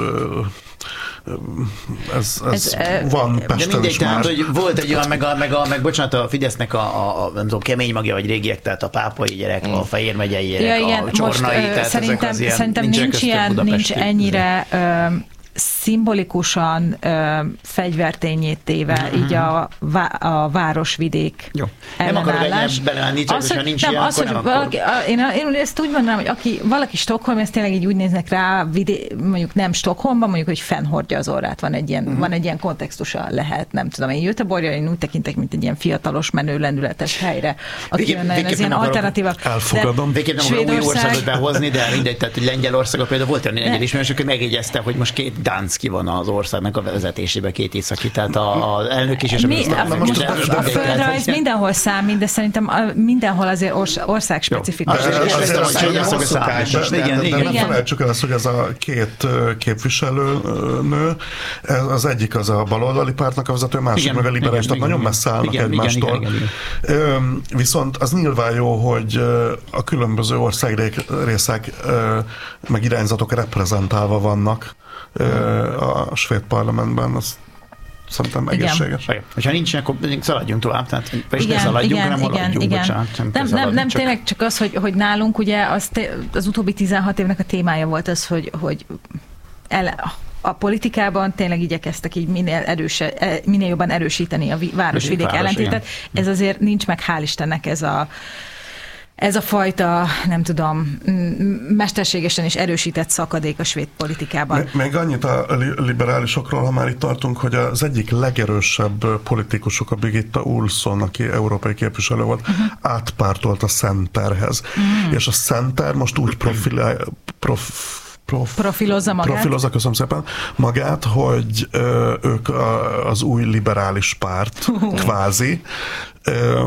Ez, ez, ez van Pesten is már. Hogy volt egy olyan, meg, a, meg, a, meg bocsánat, a Fidesznek a, a, a nem tudom, kemény magja vagy régiek, tehát a pápai gyerek, mm. a Fehér megyei gyerek, ja, igen, a Csornai, most, tehát szerintem, ezek az szerintem ilyen, nincs, ilyen, nincs ennyire ö, szimbolikusan ö, fegyvertényét téve mm-hmm. így a, a városvidék Jó. ellenállás. Nem akarok ennyire csak, hogyha nincs nem, ilyen, az, akkor nem valaki, akkor. Én, én ezt úgy mondanám, hogy aki, valaki Stockholm, ezt tényleg így úgy néznek rá, vidé, mondjuk nem Stockholmban, mondjuk, hogy fennhordja az orrát, van egy ilyen, mm-hmm. van egy ilyen kontextusa, lehet, nem tudom, én Göteborgja, én úgy tekintek, mint egy ilyen fiatalos, menő, lendületes helyre, aki jönne, ez ilyen alternatíva. Elfogadom. Végképp nem akarom új országot behozni, de mindegy, tehát Lengyelországon például volt olyan egy ismerősök, hogy megjegyezte, hogy most két Dánszki van az országnak a vezetésébe, két északi, tehát az elnök is, és a miniszter. Most a földrajz mindenhol számít, de szerintem mindenhol azért ország specifikus. De nem felejtsük el azt, hogy ez a két képviselőnő, az egyik az a baloldali pártnak a vezető, másik meg a liberális, tehát nagyon messze állnak egymástól. Viszont az nyilván jó, hogy a különböző országrészek meg irányzatok reprezentálva vannak a svéd parlamentben, az szerintem egészséges. Ha nincs, akkor szaladjunk tovább, tehát és igen, ne szaladjunk, igen, hanem igen, igen. Bocsánat, nem, nem, nem, nem csak... tényleg csak az, hogy, hogy nálunk ugye az, az utóbbi tizenhat évnek a témája volt az, hogy, hogy el, a politikában tényleg igyekeztek így minél, erőse, minél jobban erősíteni a városvidék ellentétet. Ez azért nincs meg, hál' Istennek ez a Ez a fajta, nem tudom, mesterségesen is erősített szakadék a svéd politikában. Még, még annyit a liberálisokról, ha már itt tartunk, hogy az egyik legerősebb politikusok, a Birgitta Ohlsson, aki európai képviselő volt, uh-huh. átpártolt a Centerhez. Uh-huh. És a Center most úgy profilál, prof, Prof, profilozza magát. Profilozza, köszönöm szépen, magát, hogy ö, ők a, az új liberális párt, uh. kvázi, ö,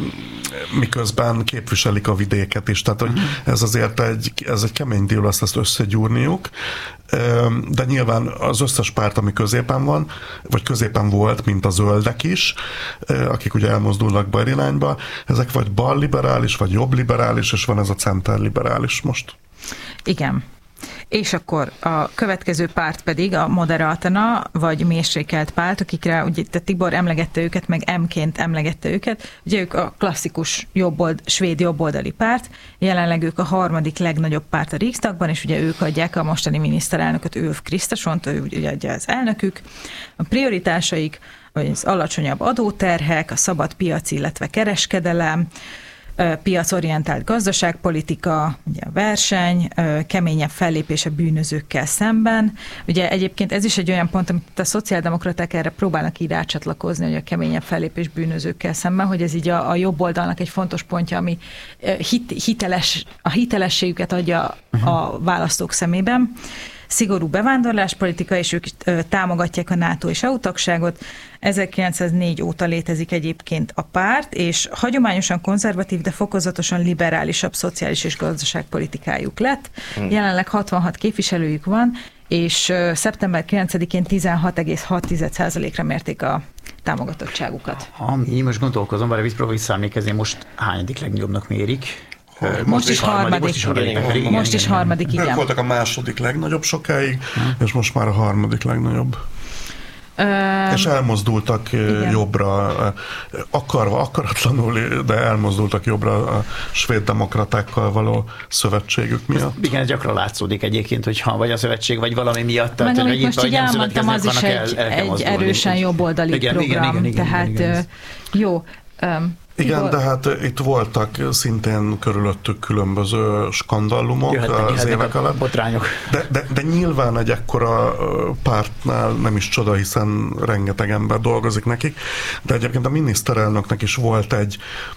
miközben képviselik a vidéket is. Tehát, hogy ez azért egy, ez egy kemény díj lesz ezt összegyúrniuk, ö, de nyilván az összes párt, ami középen van, vagy középen volt, mint a zöldek is, ö, akik ugye elmozdulnak bal irányba, ezek vagy bal liberális, vagy jobb liberális, és van ez a center liberális most. Igen. És akkor a következő párt pedig a Moderaterna, vagy mérsékelt párt, akikre ugye Tibor emlegette őket, meg M-ként emlegette őket. Ugye ők a klasszikus jobbold, svéd jobboldali párt, jelenleg ők a harmadik legnagyobb párt a Riksdagban, és ugye ők adják a mostani miniszterelnököt, Ulf Kristerssont, ő ugye adja az elnökük. A prioritásaik az alacsonyabb adóterhek, a szabad piac, illetve kereskedelem, piacorientált gazdaságpolitika, ugye a verseny, keményebb fellépés a bűnözőkkel szemben. Ugye egyébként ez is egy olyan pont, amit a szociáldemokraták erre próbálnak így rácsatlakozni, hogy a keményebb fellépés bűnözőkkel szemben, hogy ez így a, a jobb oldalnak egy fontos pontja, ami hit, hiteles, a hitelességüket adja a választók szemében. Szigorú bevándorláspolitika, és ők támogatják a NATO és é u tagságot. ezerkilencszáznégy óta létezik egyébként a párt, és hagyományosan konzervatív, de fokozatosan liberálisabb szociális és gazdaságpolitikájuk lett. Hmm. Jelenleg hatvanhat képviselőjük van, és szeptember kilencedikén tizenhat egész hat százalékra mérték a támogatottságukat. Ha én most gondolkozom, bár visszapróbálom visszaemlékezni, most hányadik legnagyobbnak mérik? Most, most is harmadik. Most is harmadik, igen, igen, most is harmadik igen. Ők voltak a második legnagyobb sokáig, hmm. és most már a harmadik legnagyobb. Um, és elmozdultak igen. jobbra, akarva, akaratlanul, de elmozdultak jobbra a svéd demokratákkal való szövetségük miatt. Ez, igen, ez gyakran látszódik egyébként, hogyha vagy a szövetség, vagy valami miatt. Meg amit most így elmondtam, az is egy, el, el egy erősen jobboldali igen, program. Igen, igen, igen, tehát igen, igen, jó. Um, Igen, de hát itt voltak szintén körülöttük különböző skandallumok jöhetnek, az évek alatt. Botrányok. De, de, de nyilván egy ekkora pártnál nem is csoda, hiszen rengeteg ember dolgozik nekik, de egyébként a miniszterelnöknek is volt egy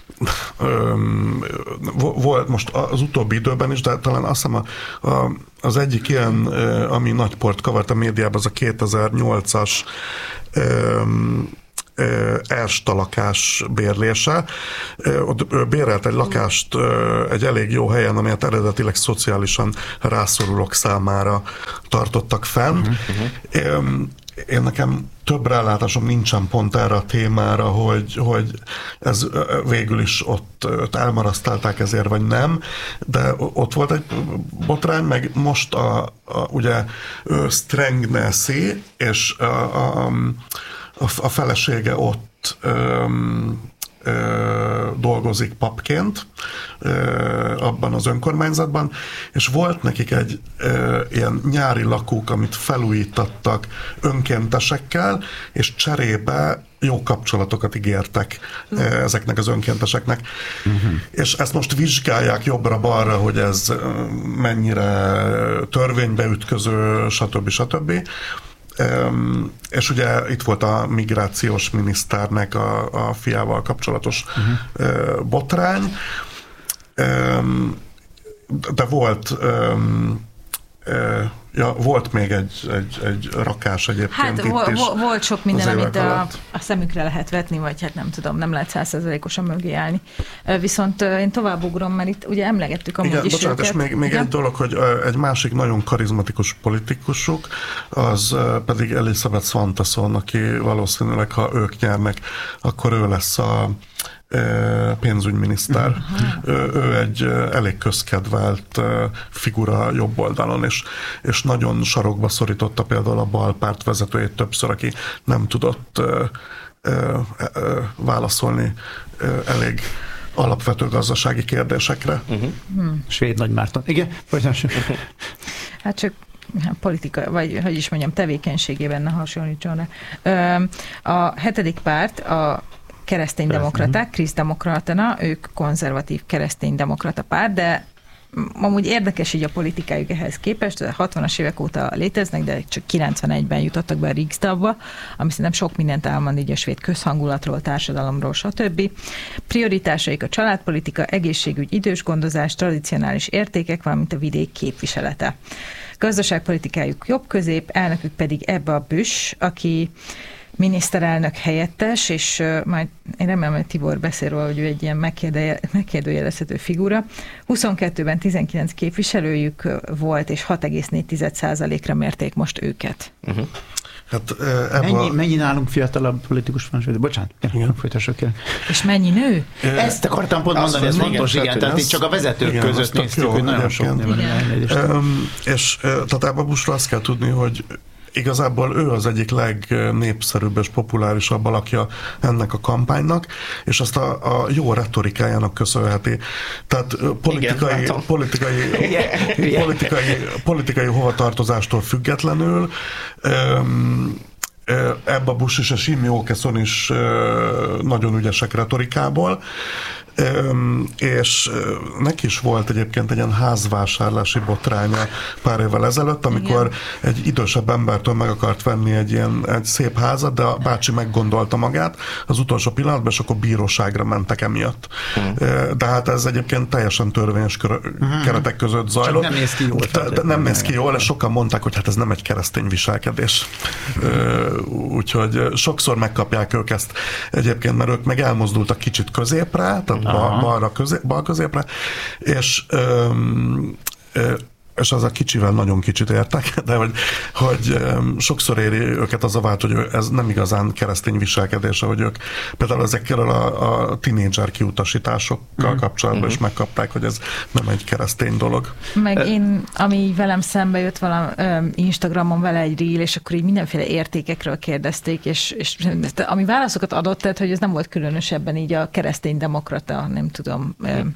öm, volt most az utóbbi időben is, de talán azt hiszem a, a, az egyik ilyen, ami nagy port kavart a médiában, az a kétezer-nyolcas öm, Erste lakás bérlése. Ott bérelt egy lakást egy elég jó helyen, amelyet eredetileg szociálisan rászorulók számára tartottak fenn. Uh-huh. Én nekem több rálátásom nincsen pont erre a témára, hogy, hogy ez végül is ott, ott elmarasztalták ezért, vagy nem, de ott volt egy botrány, meg most a, a ugye Strängnäsi és a, a, a felesége ott öm, ö, dolgozik papként ö, abban az önkormányzatban, és volt nekik egy ö, ilyen nyári lakók, amit felújítattak önkéntesekkel, és cserébe jó kapcsolatokat ígértek uh. ezeknek az önkénteseknek. Uh-huh. És ezt most vizsgálják jobbra-balra, hogy ez mennyire törvénybe ütköző, stb. stb. Um, és ugye itt volt a migrációs miniszternek a, a fiával kapcsolatos uh-huh. uh, botrány, um, de volt um, uh, ja, volt még egy, egy, egy rakás egyébként hát, itt vo- is. Vo- volt sok minden, amit a, a szemükre lehet vetni, vagy hát nem tudom, nem lehet százszerzalékosan mögé állni. Viszont én tovább ugrom, mert itt ugye emlegettük amúgy igen, is bocsánat, őket. És még, még egy dolog, hogy egy másik nagyon karizmatikus politikusuk, az pedig Elisabeth Svantesson, aki valószínűleg, ha ők nyernek, akkor ő lesz a pénzügyminiszter. Uh-huh. Ő, ő egy elég közkedvelt figura jobb oldalon, és, és nagyon sarokba szorította például a balpárt vezetőjét többször, aki nem tudott ö, ö, ö, válaszolni ö, elég alapvető gazdasági kérdésekre. Uh-huh. Hmm. Svéd Nagymárton. Igen, folytassuk. Hát csak politika, vagy hogy is mondjam, tevékenységében ne hasonlítson rá. A hetedik párt, a kereszténydemokraták, Krisztdemokratana, ők konzervatív kereszténydemokrata párt, de amúgy érdekes így a politikájuk ehhez képest, a hatvanas évek óta léteznek, de csak kilencvenegyben jutottak be a Riksdagba, ami szerintem sok mindent elmond így a svéd közhangulatról, társadalomról, stb. Prioritásaik a családpolitika, egészségügy, idősgondozás, tradicionális értékek, valamint a vidék képviselete. Gazdaságpolitikájuk jobb-közép, elnökük pedig Ebba a Busch, aki miniszterelnök helyettes, és uh, majd én remélem, hogy Tibor beszél róla, hogy ő egy ilyen megkérdőjelezhető figura. huszonkettőben tizenkilenc képviselőjük volt, és hat egész négy százalékra mérték most őket. Uh-huh. Hát, mennyi, a... mennyi nálunk fiatalabb politikus van? Bocsánat, igen, folytassuk el. És mennyi nő? Ezt akartam pont mondani, ez fontos, igen, igen, tehát itt csak a vezetők igen, között néztük, jó, hogy nagyon sok nő van. És tehát Ebba Buschról azt kell tudni, hogy igazából ő az egyik legnépszerűbb és populárisabb alakja ennek a kampánynak, és azt a, a jó retorikájának köszönheti. Tehát politikai, igen, politikai, politikai, politikai hovatartozástól függetlenül um, Ebba Busch és a Jimmie Åkesson is nagyon ügyesek retorikából, és neki is volt egyébként egy ilyen házvásárlási botránya pár évvel ezelőtt, amikor igen. egy idősebb embertől meg akart venni egy ilyen egy szép házat, de a bácsi meggondolta magát az utolsó pillanatban, és akkor bíróságra mentek emiatt. Uh-huh. De hát ez egyébként teljesen törvényes uh-huh. keretek között zajlott. Csak nem néz ki jól. De, de nem néz ki jól, és sokan mondták, hogy hát ez nem egy keresztény viselkedés. Úgyhogy sokszor megkapják ők ezt egyébként, mert ők meg elmozdultak kicsit középre, tehát bal, balra közé, bal középre, és ö, ö, és az a kicsivel nagyon kicsit értek, de hogy, hogy sokszor éri őket az a vált, hogy ez nem igazán keresztény viselkedés, hogy ők például ezekkel a, a tinédzser kiutasításokkal mm. kapcsolatban mm-hmm. is megkapták, hogy ez nem egy keresztény dolog. Meg én, ami velem szembe jött valami Instagramon vele egy reel, és akkor így mindenféle értékekről kérdezték, és, és ami válaszokat adott, tehát, hogy ez nem volt különösebben így a keresztény demokrata, nem tudom, mm.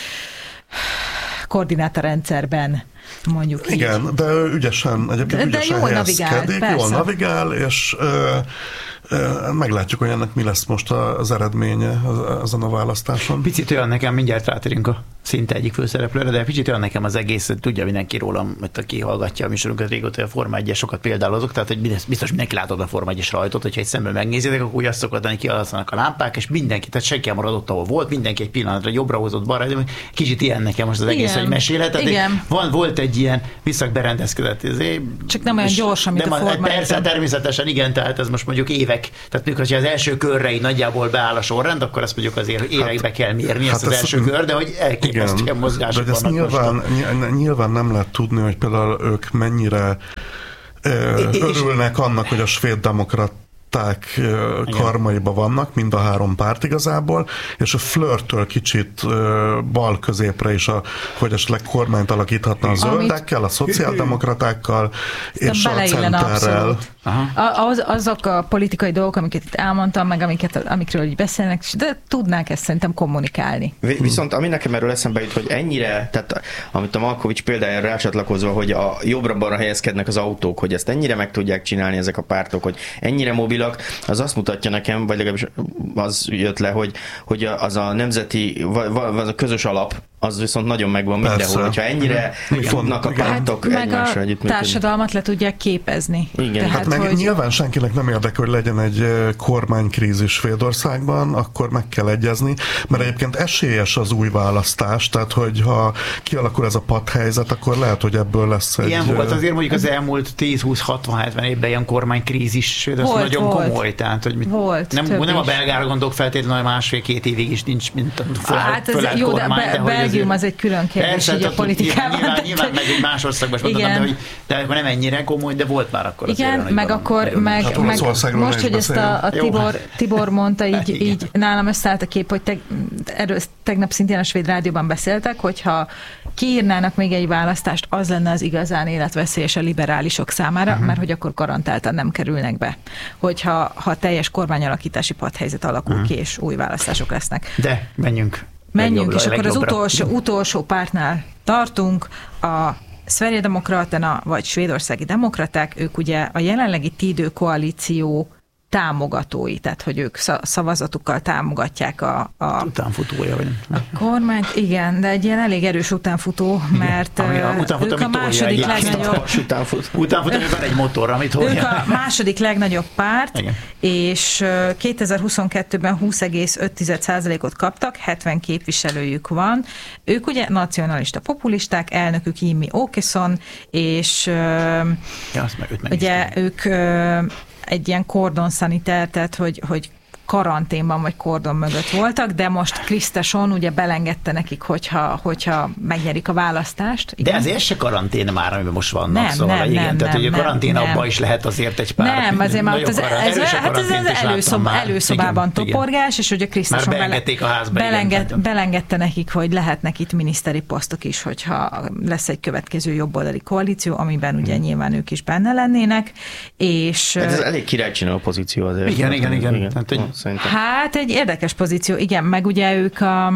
koordinátorrendszerben, mondjuk igen, így. de ügyesen, egyébként de, ügyesen de jól navigál, jól navigál, és ö, ö, meglátjuk, hogy ennek mi lesz most az eredménye ezen a választáson. Picit olyan nekem, mindjárt rátérünk a szinte egyik főszereplőre, de picit olyan nekem az egész, tudja mindenki rólam, hogy aki hallgatja a műsorunkat régóta, a Forma egyes sokat példálozok, tehát hogy biztos mindenki látod a Forma egyes rajtot, hogyha egy szemmel megnézitek, akkor úgy azt szokott lenni, kialatszanak a lámpák, és mindenki, tehát senki nem maradott, ahol volt, mindenki egy pillanatra jobbra hozott, balra, kicsit ilyen nekem most az egész, igen, hogy mesélheted. Van, volt egy ilyen visszakberendezkedett. Csak nem olyan gyors, mint a Forma. Persze, természetesen igen, tehát ez most mondjuk évek, tehát mikor az első körre így nagyjából beáll a sorrend, akkor azt mondjuk azért évekbe kell mérni hát ezt az ez első kör, de hogy elképesztő ilyen mozgások vannak. Nyilván, nyilván nem lehet tudni, hogy például ők mennyire ö, örülnek annak, hogy a svéd demokrat karmaiba vannak, mind a három párt igazából, és a Flörtől kicsit uh, bal középre is, a, hogy esetleg kormányt alakíthatna a zöldekkel, a szociáldemokratákkal, és a centerrel. Az, azok a politikai dolgok, amiket itt elmondtam, meg amiket, amikről így beszélnek, de tudnák ezt szerintem kommunikálni. Viszont ami nekem erről eszembe jut, hogy ennyire, tehát amit a Malkovics példájára rácsatlakozva, hogy a jobbra-balra helyezkednek az autók, hogy ezt ennyire meg tudják csinálni ezek a pártok, hogy ennyire mobilak, az azt mutatja nekem, vagy legalábbis az jött le, hogy, hogy az a nemzeti, az a közös alap, az viszont nagyon megvan mindenhol, hogyha ennyire fognak a pártok hát egymásra együttműködni. A társadalmat le tudják képezni. Igen. Tehát, hát meg hogy... nyilván senkinek nem érdekel, hogy legyen egy kormánykrízis Svédországban, akkor meg kell egyezni, mert egyébként esélyes az új választás, tehát hogy ha kialakul ez a padhelyzet, akkor lehet, hogy ebből lesz egy... Ilyen volt azért mondjuk az elmúlt tíz húsz hatvan hetven évben ilyen kormánykrízis, de az volt, nagyon volt. Komoly, tehát hogy mit, volt, nem, nem a belgára gondolok feltétlenül, hogy másfél-két évig is nincs, mint a fölállt, hát fölállt jó, kormány, de, de Belgium az egy külön kérdés, így a politikában. Nyilván, nyilván meg egy más országban is mondtam, de, hogy, de akkor nem ennyire komoly, de volt már akkor. Igen, meg akkor, meg, hát meg most, hogy ezt a, a Tibor, Tibor mondta, így, így nálam összeállt a kép, hogy teg, erről tegnap szintén a Svéd Rádióban beszéltek, hogyha kiírnának még egy választást, az lenne az igazán életveszélyes a liberálisok számára, uh-huh. mert hogy akkor garantáltan nem kerülnek be. Hogyha ha teljes kormányalakítási padhelyzet alakul uh-huh. ki, és új választások lesznek. De menjünk. Menjünk, és akkor az utolsó, utolsó pártnál tartunk, a Sverigedemokraterna, vagy svédországi demokraták, ők ugye a jelenlegi Tidő koalíció támogatói, tehát hogy ők szavazatukkal támogatják a, a utánfutója, vagy a kormányt. Igen, de egy ilyen elég erős utánfutó, mert Ami a, utánfutó, ők a második legnagyobb... Utánfutó, van egy motor, amit hol Ők a második legnagyobb párt, igen. és kétezer-huszonkettőben húsz egész öt százalékot kaptak, hetven képviselőjük van. Ők ugye nacionalista populisták, elnökük Jimmie Åkesson, és ja, azt meg, ugye ők egy ilyen kordon szaniter, tehát hogy, hogy karanténban vagy kordon mögött voltak, de most Kriszteson ugye belengedte nekik, hogyha, hogyha megnyerik a választást. Igen? De azért se karantén már, amiben most vannak, nem, szóval nem, igen, nem, tehát hogy a karantén nem, abban is lehet azért egy pár. Nem, azért már az, ez, ez, hát ez az előszob, előszobában igen, toporgás, és ugye Kriszteson bele, a házba, belenged, igen, belengedte nekik, hogy lehetnek itt miniszteri posztok is, hogyha lesz egy következő jobboldali koalíció, amiben ugye hmm. nyilván ők is benne lennének, és... Ez elég királycsináló pozíció azért. Igen, igen, igen. igen. Hát, hogy, hát egy érdekes pozíció, igen, meg ugye ők a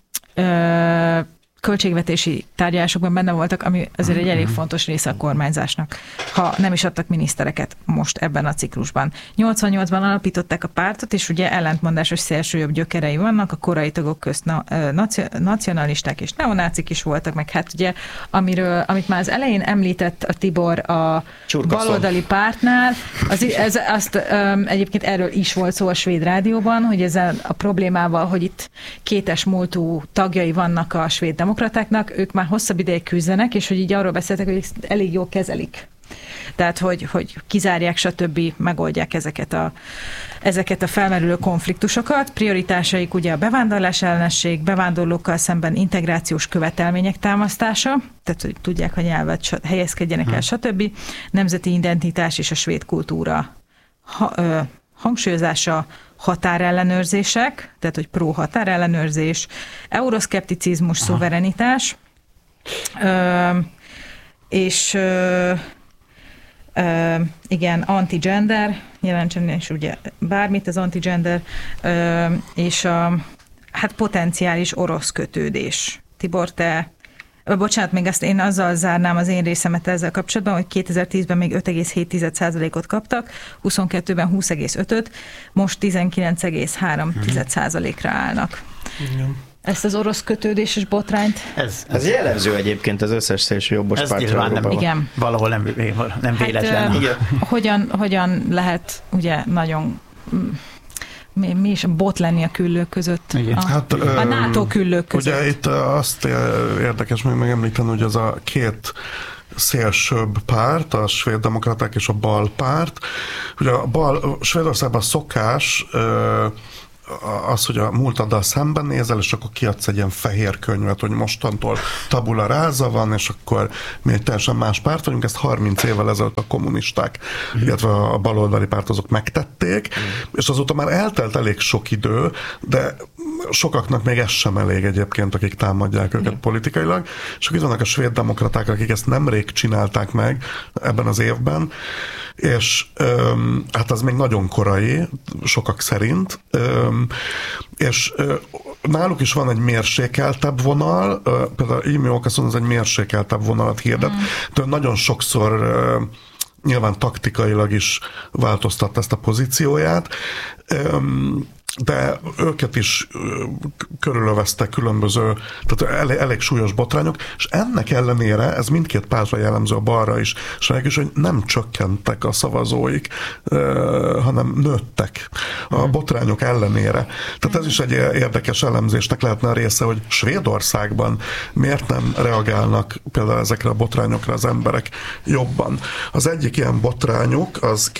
ö, költségvetési tárgyalásokban benne voltak, ami azért egy elég fontos része a kormányzásnak, ha nem is adtak minisztereket most ebben a ciklusban. nyolcvannyolcban alapították a pártot, és ugye ellentmondásos szélsőjobb gyökerei vannak, a korai tagok közt na, nacionalisták és neonácik is voltak, meg hát ugye, amiről, amit már az elején említett a Tibor a Csurkaszon. baloldali pártnál, az, ez, azt um, egyébként erről is volt szó a Svéd Rádióban, hogy ezzel a problémával, hogy itt kétes múltú tagjai vannak a svéd demokratáknak, ők már hosszabb ideig küzdenek, és hogy így arról beszéltek, hogy elég jól kezelik Tehát, hogy, hogy kizárják, stb. Megoldják ezeket a, ezeket a felmerülő konfliktusokat. Prioritásaik ugye a bevándorlás ellenesség, bevándorlókkal szemben integrációs követelmények támasztása, tehát, hogy tudják a nyelvet, helyezkedjenek el, stb. Nemzeti identitás és a svéd kultúra ha, ö, hangsúlyozása, határellenőrzések, tehát, hogy pro-határellenőrzés, euroszkepticizmus, szuverenitás, ö, és ö, ö, igen, anti-gender, jelentsen is ugye bármit az anti-gender, ö, és a hát potenciális orosz kötődés. Tibor, te bocsánat, még ezt én azzal zárnám az én részemet ezzel kapcsolatban, hogy kétezer-tízben még öt egész hét százalékot kaptak, huszonkettőben húsz egész ötöt, most tizenkilenc egész három százalékra állnak. Igen. Ezt az orosz kötődéses botrányt? Ez, ez, ez jellemző egyébként az összes szélső jobbos pártra. Nem, igen. Valahol nem, nem véletlen. Hát, hogyan, hogyan lehet ugye nagyon... Mi, mi is bot lenni a küllők között? A, hát, a NATO küllők között. Ugye itt azt érdekes még megemlíteni, hogy az a két szélsőbb párt, a svéd demokraták és a bal párt. Ugye a bal, Svédországban szokás az, hogy a múltaddal szemben nézel, és akkor kiadsz egy ilyen fehér könyvet, hogy mostantól tabula rasa van, és akkor mi egy teljesen más párt vagyunk, ezt harminc évvel ezelőtt a kommunisták, mm. illetve a baloldali pártozók megtették, mm. és azóta már eltelt elég sok idő, de sokaknak még ez sem elég egyébként, akik támadják őket mm. politikailag, és akkor itt vannak a svéd demokraták, akik ezt nemrég csinálták meg ebben az évben, és öm, hát az még nagyon korai, sokak szerint, öm, és ö, náluk is van egy mérsékeltebb vonal, ö, például Jimmie Åkesson az egy mérsékeltebb vonalat hirdet, mm. de nagyon sokszor ö, nyilván taktikailag is változtatta ezt a pozícióját, öm, de őket is körülöveztek különböző, tehát elég, elég súlyos botrányok, és ennek ellenére, ez mindkét pártra jellemző, a balra is, és is, hogy nem csökkentek a szavazóik, hanem nőttek a botrányok ellenére. Tehát ez is egy érdekes elemzésnek lehetne a része, hogy Svédországban miért nem reagálnak például ezekre a botrányokra az emberek jobban. Az egyik ilyen botrányuk az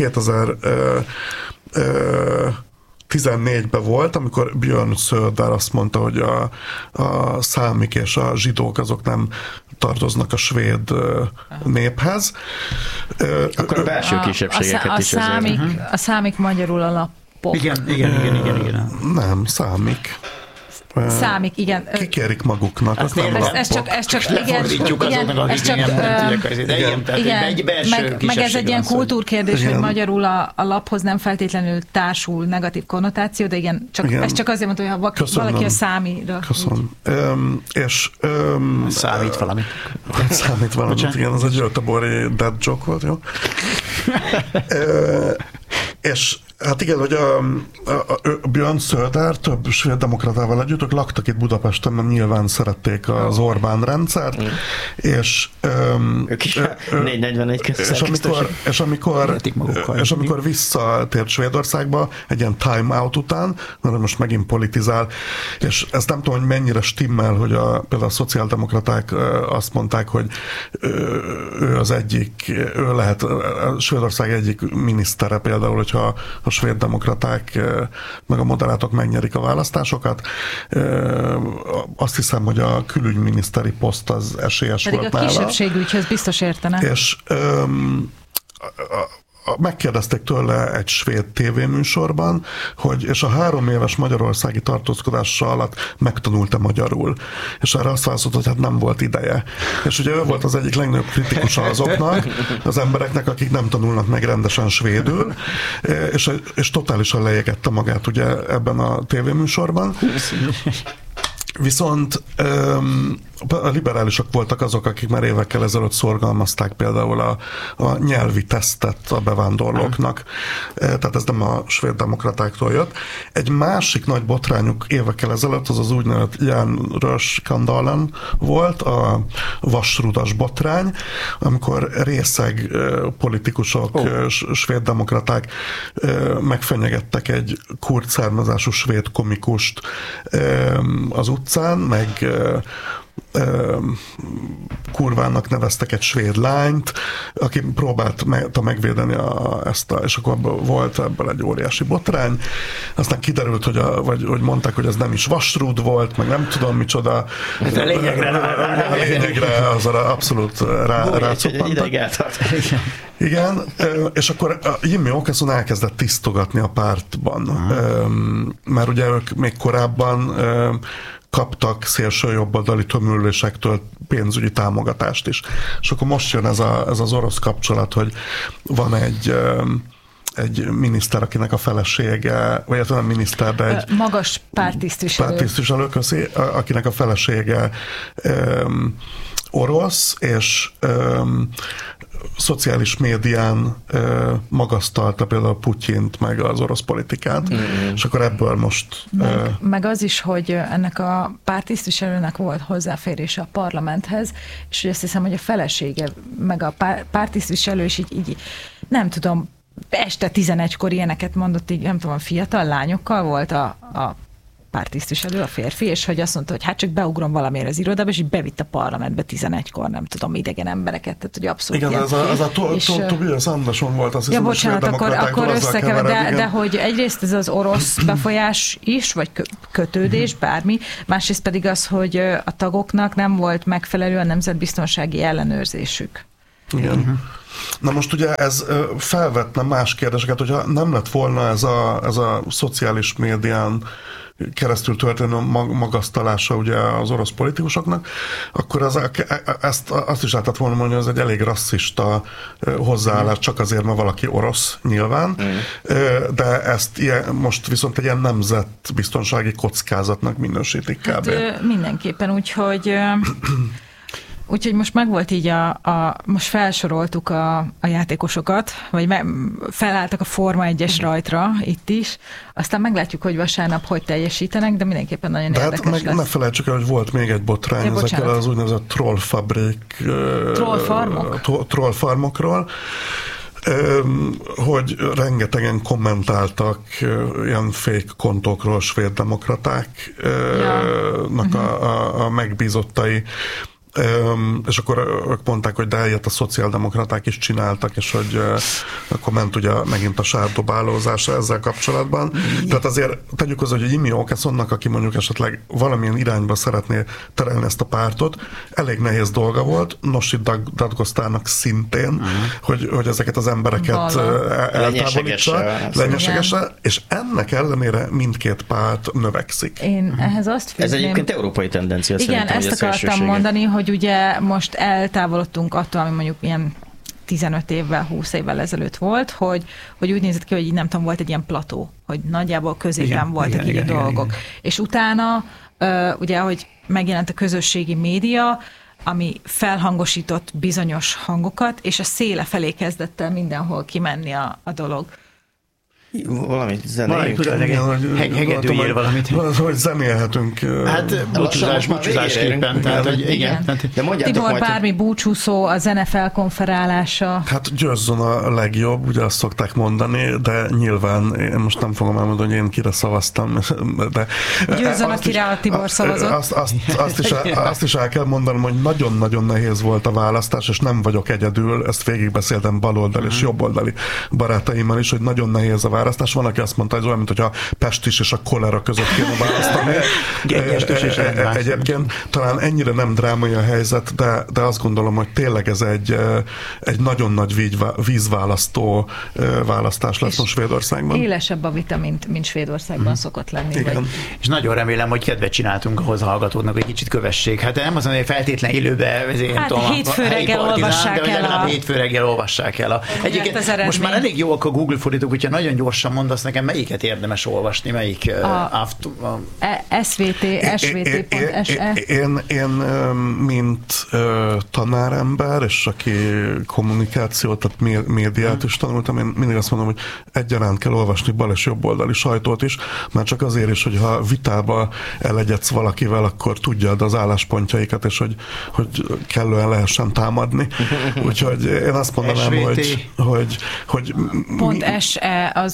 kétezer-tizennégyben volt, amikor Björn Söder azt mondta, hogy a, a számik és a zsidók azok nem tartoznak a svéd néphez. Akkor a belső kisebbségeket a, a, is a számik, ezért. A számik magyarul alapok. Igen, igen, igen, igen, igen. Nem, számik. Számik, igen. Kikérik maguknak. Ezt nem ez, ez csak, ez csak igen, igen, ez csak, nem tudják, az igen, tehát igen, egy belső meg, meg ez egy ilyen kultúrkérdés, igen. Hogy magyarul a, a laphoz nem feltétlenül társul negatív konnotáció, de igen, csak, igen. Ez csak azért mondta, hogy ha Köszönöm. Valaki a számira. Köszönöm. Um, és um, számít valamit. Számít valamit, igen, az egy Göteborgi dead joke volt, jó? uh, és hát igen, hogy a, a, a Björn Söder több svéd demokratával együtt, ők laktak itt Budapesten, mert nyilván szerették az Orbán rendszert, mm. és um, ők is négy negyvenegy között. És amikor, és amikor, és amikor visszatért Svédországba egy ilyen time out után, mert most megint politizál, és ezt nem tudom, hogy mennyire stimmel, hogy a, például a szociáldemokraták azt mondták, hogy ő az egyik, ő lehet a Svédország egyik minisztere például, hogyha a svéd demokraták meg a moderátok megnyerik a választásokat. Azt hiszem, hogy a külügyminiszteri poszt az esélyes Pedig volt nála. Pedig a kisebbségügyhöz biztos értene. És um, megkérdezték tőle egy svéd tévéműsorban, hogy és a három éves magyarországi tartózkodása alatt megtanulta magyarul. És erre azt válaszolt, hogy hát nem volt ideje. És ugye ő volt az egyik legnagyobb kritikusa azoknak, az embereknek, akik nem tanulnak meg rendesen svédül, és, és totálisan lejegette magát ugye ebben a tévéműsorban. Viszont um, a liberálisok voltak azok, akik már évekkel ezelőtt szorgalmazták például a, a nyelvi tesztet a bevándorlóknak. Tehát ez nem a svéd demokratáktól jött. Egy másik nagy botrányuk évekkel ezelőtt az az úgynevezett Järnrös-skandalen volt, a vasrudas botrány, amikor részeg politikusok, oh. svéd demokraták megfenyegettek egy kurd származású svéd komikust az utcán, meg kurvának neveztek egy svéd lányt, aki próbálta megvédeni a, ezt a, és akkor volt ebből egy óriási botrány. Aztán kiderült, hogy, a, vagy, hogy mondták, hogy ez nem is vasrúd volt, meg nem tudom micsoda. Ez a lényegre, a lényegre azra abszolút rá, rácuppantak. Igen, és akkor Jimmy Åkesson elkezdett tisztogatni a pártban, uh-huh. mert ugye ők még korábban kaptak szélső jobboldali tömörülésektől pénzügyi támogatást is. És akkor most jön ez, a, ez az orosz kapcsolat, hogy van egy egy miniszter, akinek a felesége, vagy nem miniszter, de egy magas párttisztviselő, párttisztviselő közé, akinek a felesége um, orosz, és um, szociális médián uh, magasztalta például Putyint, meg az orosz politikát, mm-hmm. és akkor ebből most... Meg, uh, meg az is, hogy ennek a párttisztviselőnek volt hozzáférése a parlamenthez, és azt hiszem, hogy a felesége, meg a pár, párttisztviselő is így, így, nem tudom, este tizenegykor ilyeneket mondott, így nem tudom, fiatal lányokkal volt a, a párttisztviselő, a férfi, és hogy azt mondta, hogy hát csak beugrom valamiért az irodába, és így bevitt a parlamentbe tizenegykor, nem tudom, idegen embereket, tehát hogy abszolút igen, ilyen. ez a, ez a to, to, Tobias Anderson volt, azt hiszem, ja, bocsánat, akkor, akkor összekever, de, de hogy egyrészt ez az orosz befolyás is, vagy kötődés, bármi, másrészt pedig az, hogy a tagoknak nem volt megfelelő a nemzetbiztonsági ellenőrzésük. Igen. Uh-huh. Na most ugye ez felvetne más kérdéseket, hogyha nem lett volna ez a, ez a szociális médián keresztül történő magasztalása ugye az orosz politikusoknak, akkor az, ezt, azt is lehetett volna mondani, hogy ez egy elég rasszista hozzáállás, csak azért, mert valaki orosz nyilván, mm. de ezt ilyen, most viszont egy ilyen nemzetbiztonsági kockázatnak minősítik kb. Hát, mindenképpen, úgyhogy Úgyhogy most megvolt így a, a most felsoroltuk a, a játékosokat, vagy me, felálltak a Forma egyes rajtra itt is, aztán meglátjuk, hogy vasárnap hogy teljesítenek, de mindenképpen nagyon de érdekes hát meg lesz. Ne felejtsük el, hogy volt még egy botrány ja, ezekkel az úgynevezett trollfabrik trollfarmok? trollfarmokról, hogy rengetegen kommentáltak ilyen fake kontókról svéd demokratáknak ja. a, a, a megbízottai, Um, és akkor ők mondták, hogy de ilyet a szociáldemokraták is csináltak, és hogy uh, akkor ment ugye megint a sárdobálózás ezzel kapcsolatban. Mm. Tehát azért tegyük hozzá, hogy Jimmy Åkessonnak, aki mondjuk esetleg valamilyen irányba szeretné terelni ezt a pártot, elég nehéz dolga volt, Nooshi Dadgostarnak szintén, mm. hogy, hogy ezeket az embereket eltávolítsa, lényegségesen, és ennek ellenére mindkét párt növekszik. Én mm. ehhez azt fűzném... Ez egyébként európai tendencia. Igen, szerintem, ezt akartam mondani, hogy ugye most eltávolodtunk attól, ami mondjuk ilyen tizenöt évvel, húsz évvel ezelőtt volt, hogy, hogy úgy nézett ki, hogy így nem tudom, volt egy ilyen plató, hogy nagyjából középen igen, voltak igen, így igen, a igen, dolgok. Igen. És utána, ugye, ahogy megjelent a közösségi média, ami felhangosított bizonyos hangokat, és a széle felé kezdett el mindenhol kimenni a, a dolog. Valamit zenéljünk. Hegedűjél valamit. Hogy zenélhetünk. Hát búcsúzás, búcsúzásképpen. Tehát, hogy igen. igen. De Tibor, majd, bármi búcsúszó, a zene felkonferálása. Hát győzzön a legjobb, ugye azt szokták mondani, de nyilván én most nem fogom elmondani, hogy én kire szavaztam. De győzzön, akire a Tibor szavazott. Azt, azt, azt, is, azt is el kell mondanom, hogy nagyon-nagyon nehéz volt a választás, és nem vagyok egyedül, ezt végigbeszéltem baloldali és jobboldali barátaimmal is, hogy nagyon nehéz a választás. Van, aki azt mondta, hogy olyan, mint hogy a pestis és a kolera között kéne választani. Egyébként talán ennyire nem drámai a helyzet, de, de azt gondolom, hogy tényleg ez egy, egy nagyon nagy vízválasztó választás lesz most Svédországban. Élesebb a vita, mint, mint Svédországban hmm. szokott lenni. Vagy... És nagyon remélem, hogy kedvet csináltunk ahhoz a hallgatóknak, hogy kicsit kövessék. Hát nem azon, hogy feltétlen élőbe, hát hétfő reggel olvassák el a... hétfő reggel olvassák el a... Egyébként most már elég jóak a Google fordítók, hogyha nagyon gyorsan mondasz nekem, melyiket érdemes olvasni, melyik a es vé té, es vé té pont es e. Én, én, mint tanárember, és aki kommunikációt, tehát médiát is tanultam, én mindig azt mondom, hogy egyaránt kell olvasni bal és jobboldali sajtót is, már csak azért is, hogy ha vitába elegyedsz valakivel, akkor tudjad az álláspontjaikat, és hogy, hogy kellően lehessen támadni. Úgyhogy én azt mondanám, hogy, hogy, hogy pont es e az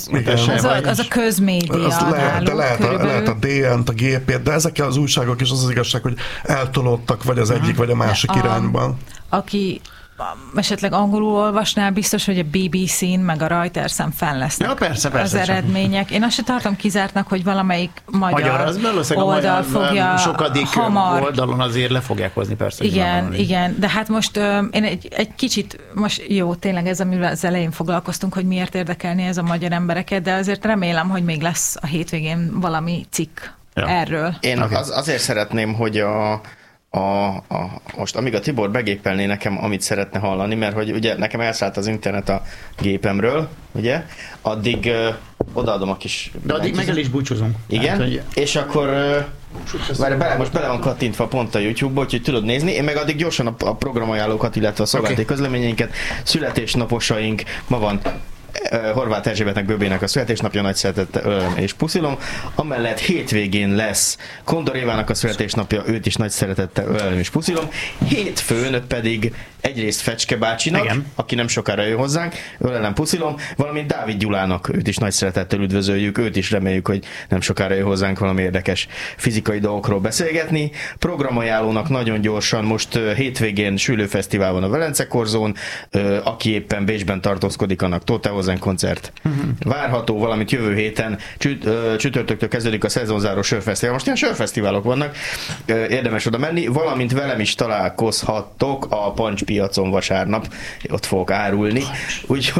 az, igen. Az a, az a közmédia az lehet, de lehet a, lehet a dé en-t, a gé pé-t, de ezekkel az újságok is az az igazság, hogy eltolódtak vagy az egyik, vagy a másik a, irányban. Aki esetleg angolul olvasnál, biztos, hogy a bé bé cén meg a Reuters-en fenn lesznek ja, persze, persze, az eredmények. Én azt se tartom kizártnak, hogy valamelyik magyar, magyar oldal fogja sokadik hamar... oldalon azért le fogják hozni, persze. Igen, igen, de hát most uh, én egy, egy kicsit, most jó, tényleg ez, amivel az elején foglalkoztunk, hogy miért érdekelni ez a magyar embereket, de azért remélem, hogy még lesz a hétvégén valami cikk ja. erről. Én okay. az, azért szeretném, hogy a A, a, most amíg a Tibor begépelné nekem, amit szeretne hallani, mert hogy ugye nekem elszállt az internet a gépemről, ugye, addig ö, odaadom a kis... De addig meg el is búcsúzunk. Igen, hát, hogy... és akkor ö, várj, bele, most bele van kattintva pont a YouTube-ba, úgyhogy tudod nézni, én meg addig gyorsan a, a programajánlókat, illetve a szolgálati okay. közleményeinket, születésnaposaink, ma van Horváth Erzsébetnek, Böbének a születésnapja, nagy szeretettel ölelem és puszilom. Amellett hétvégén lesz Kondor Évának a születésnapja, őt is nagy szeretettel ölelem és puszilom. Hétfőn pedig egyrészt Fecske bácsinak, igen. aki nem sokára jön hozzánk, ölelem puszilom, valamint Dávid Gyulának, őt is nagy szeretettel üdvözöljük, őt is reméljük, hogy nem sokára jön hozzánk valami érdekes fizikai dolgokról beszélgetni. Programajánlónak nagyon gyorsan, most hétvégén Sülőfesztivál van a Velence Korzón, aki éppen Bécsben tartózkodik, annak Tóth Hozzánk koncert. Uh-huh. Várható valamit jövő héten, csüt, ö, csütörtöktől kezdődik a szezonzáró sörfesztivál. Most ilyen sörfesztiválok vannak, ö, érdemes oda menni, valamint velem is találkozhattok a Pancs piacon vasárnap, ott fogok árulni. Úgyhogy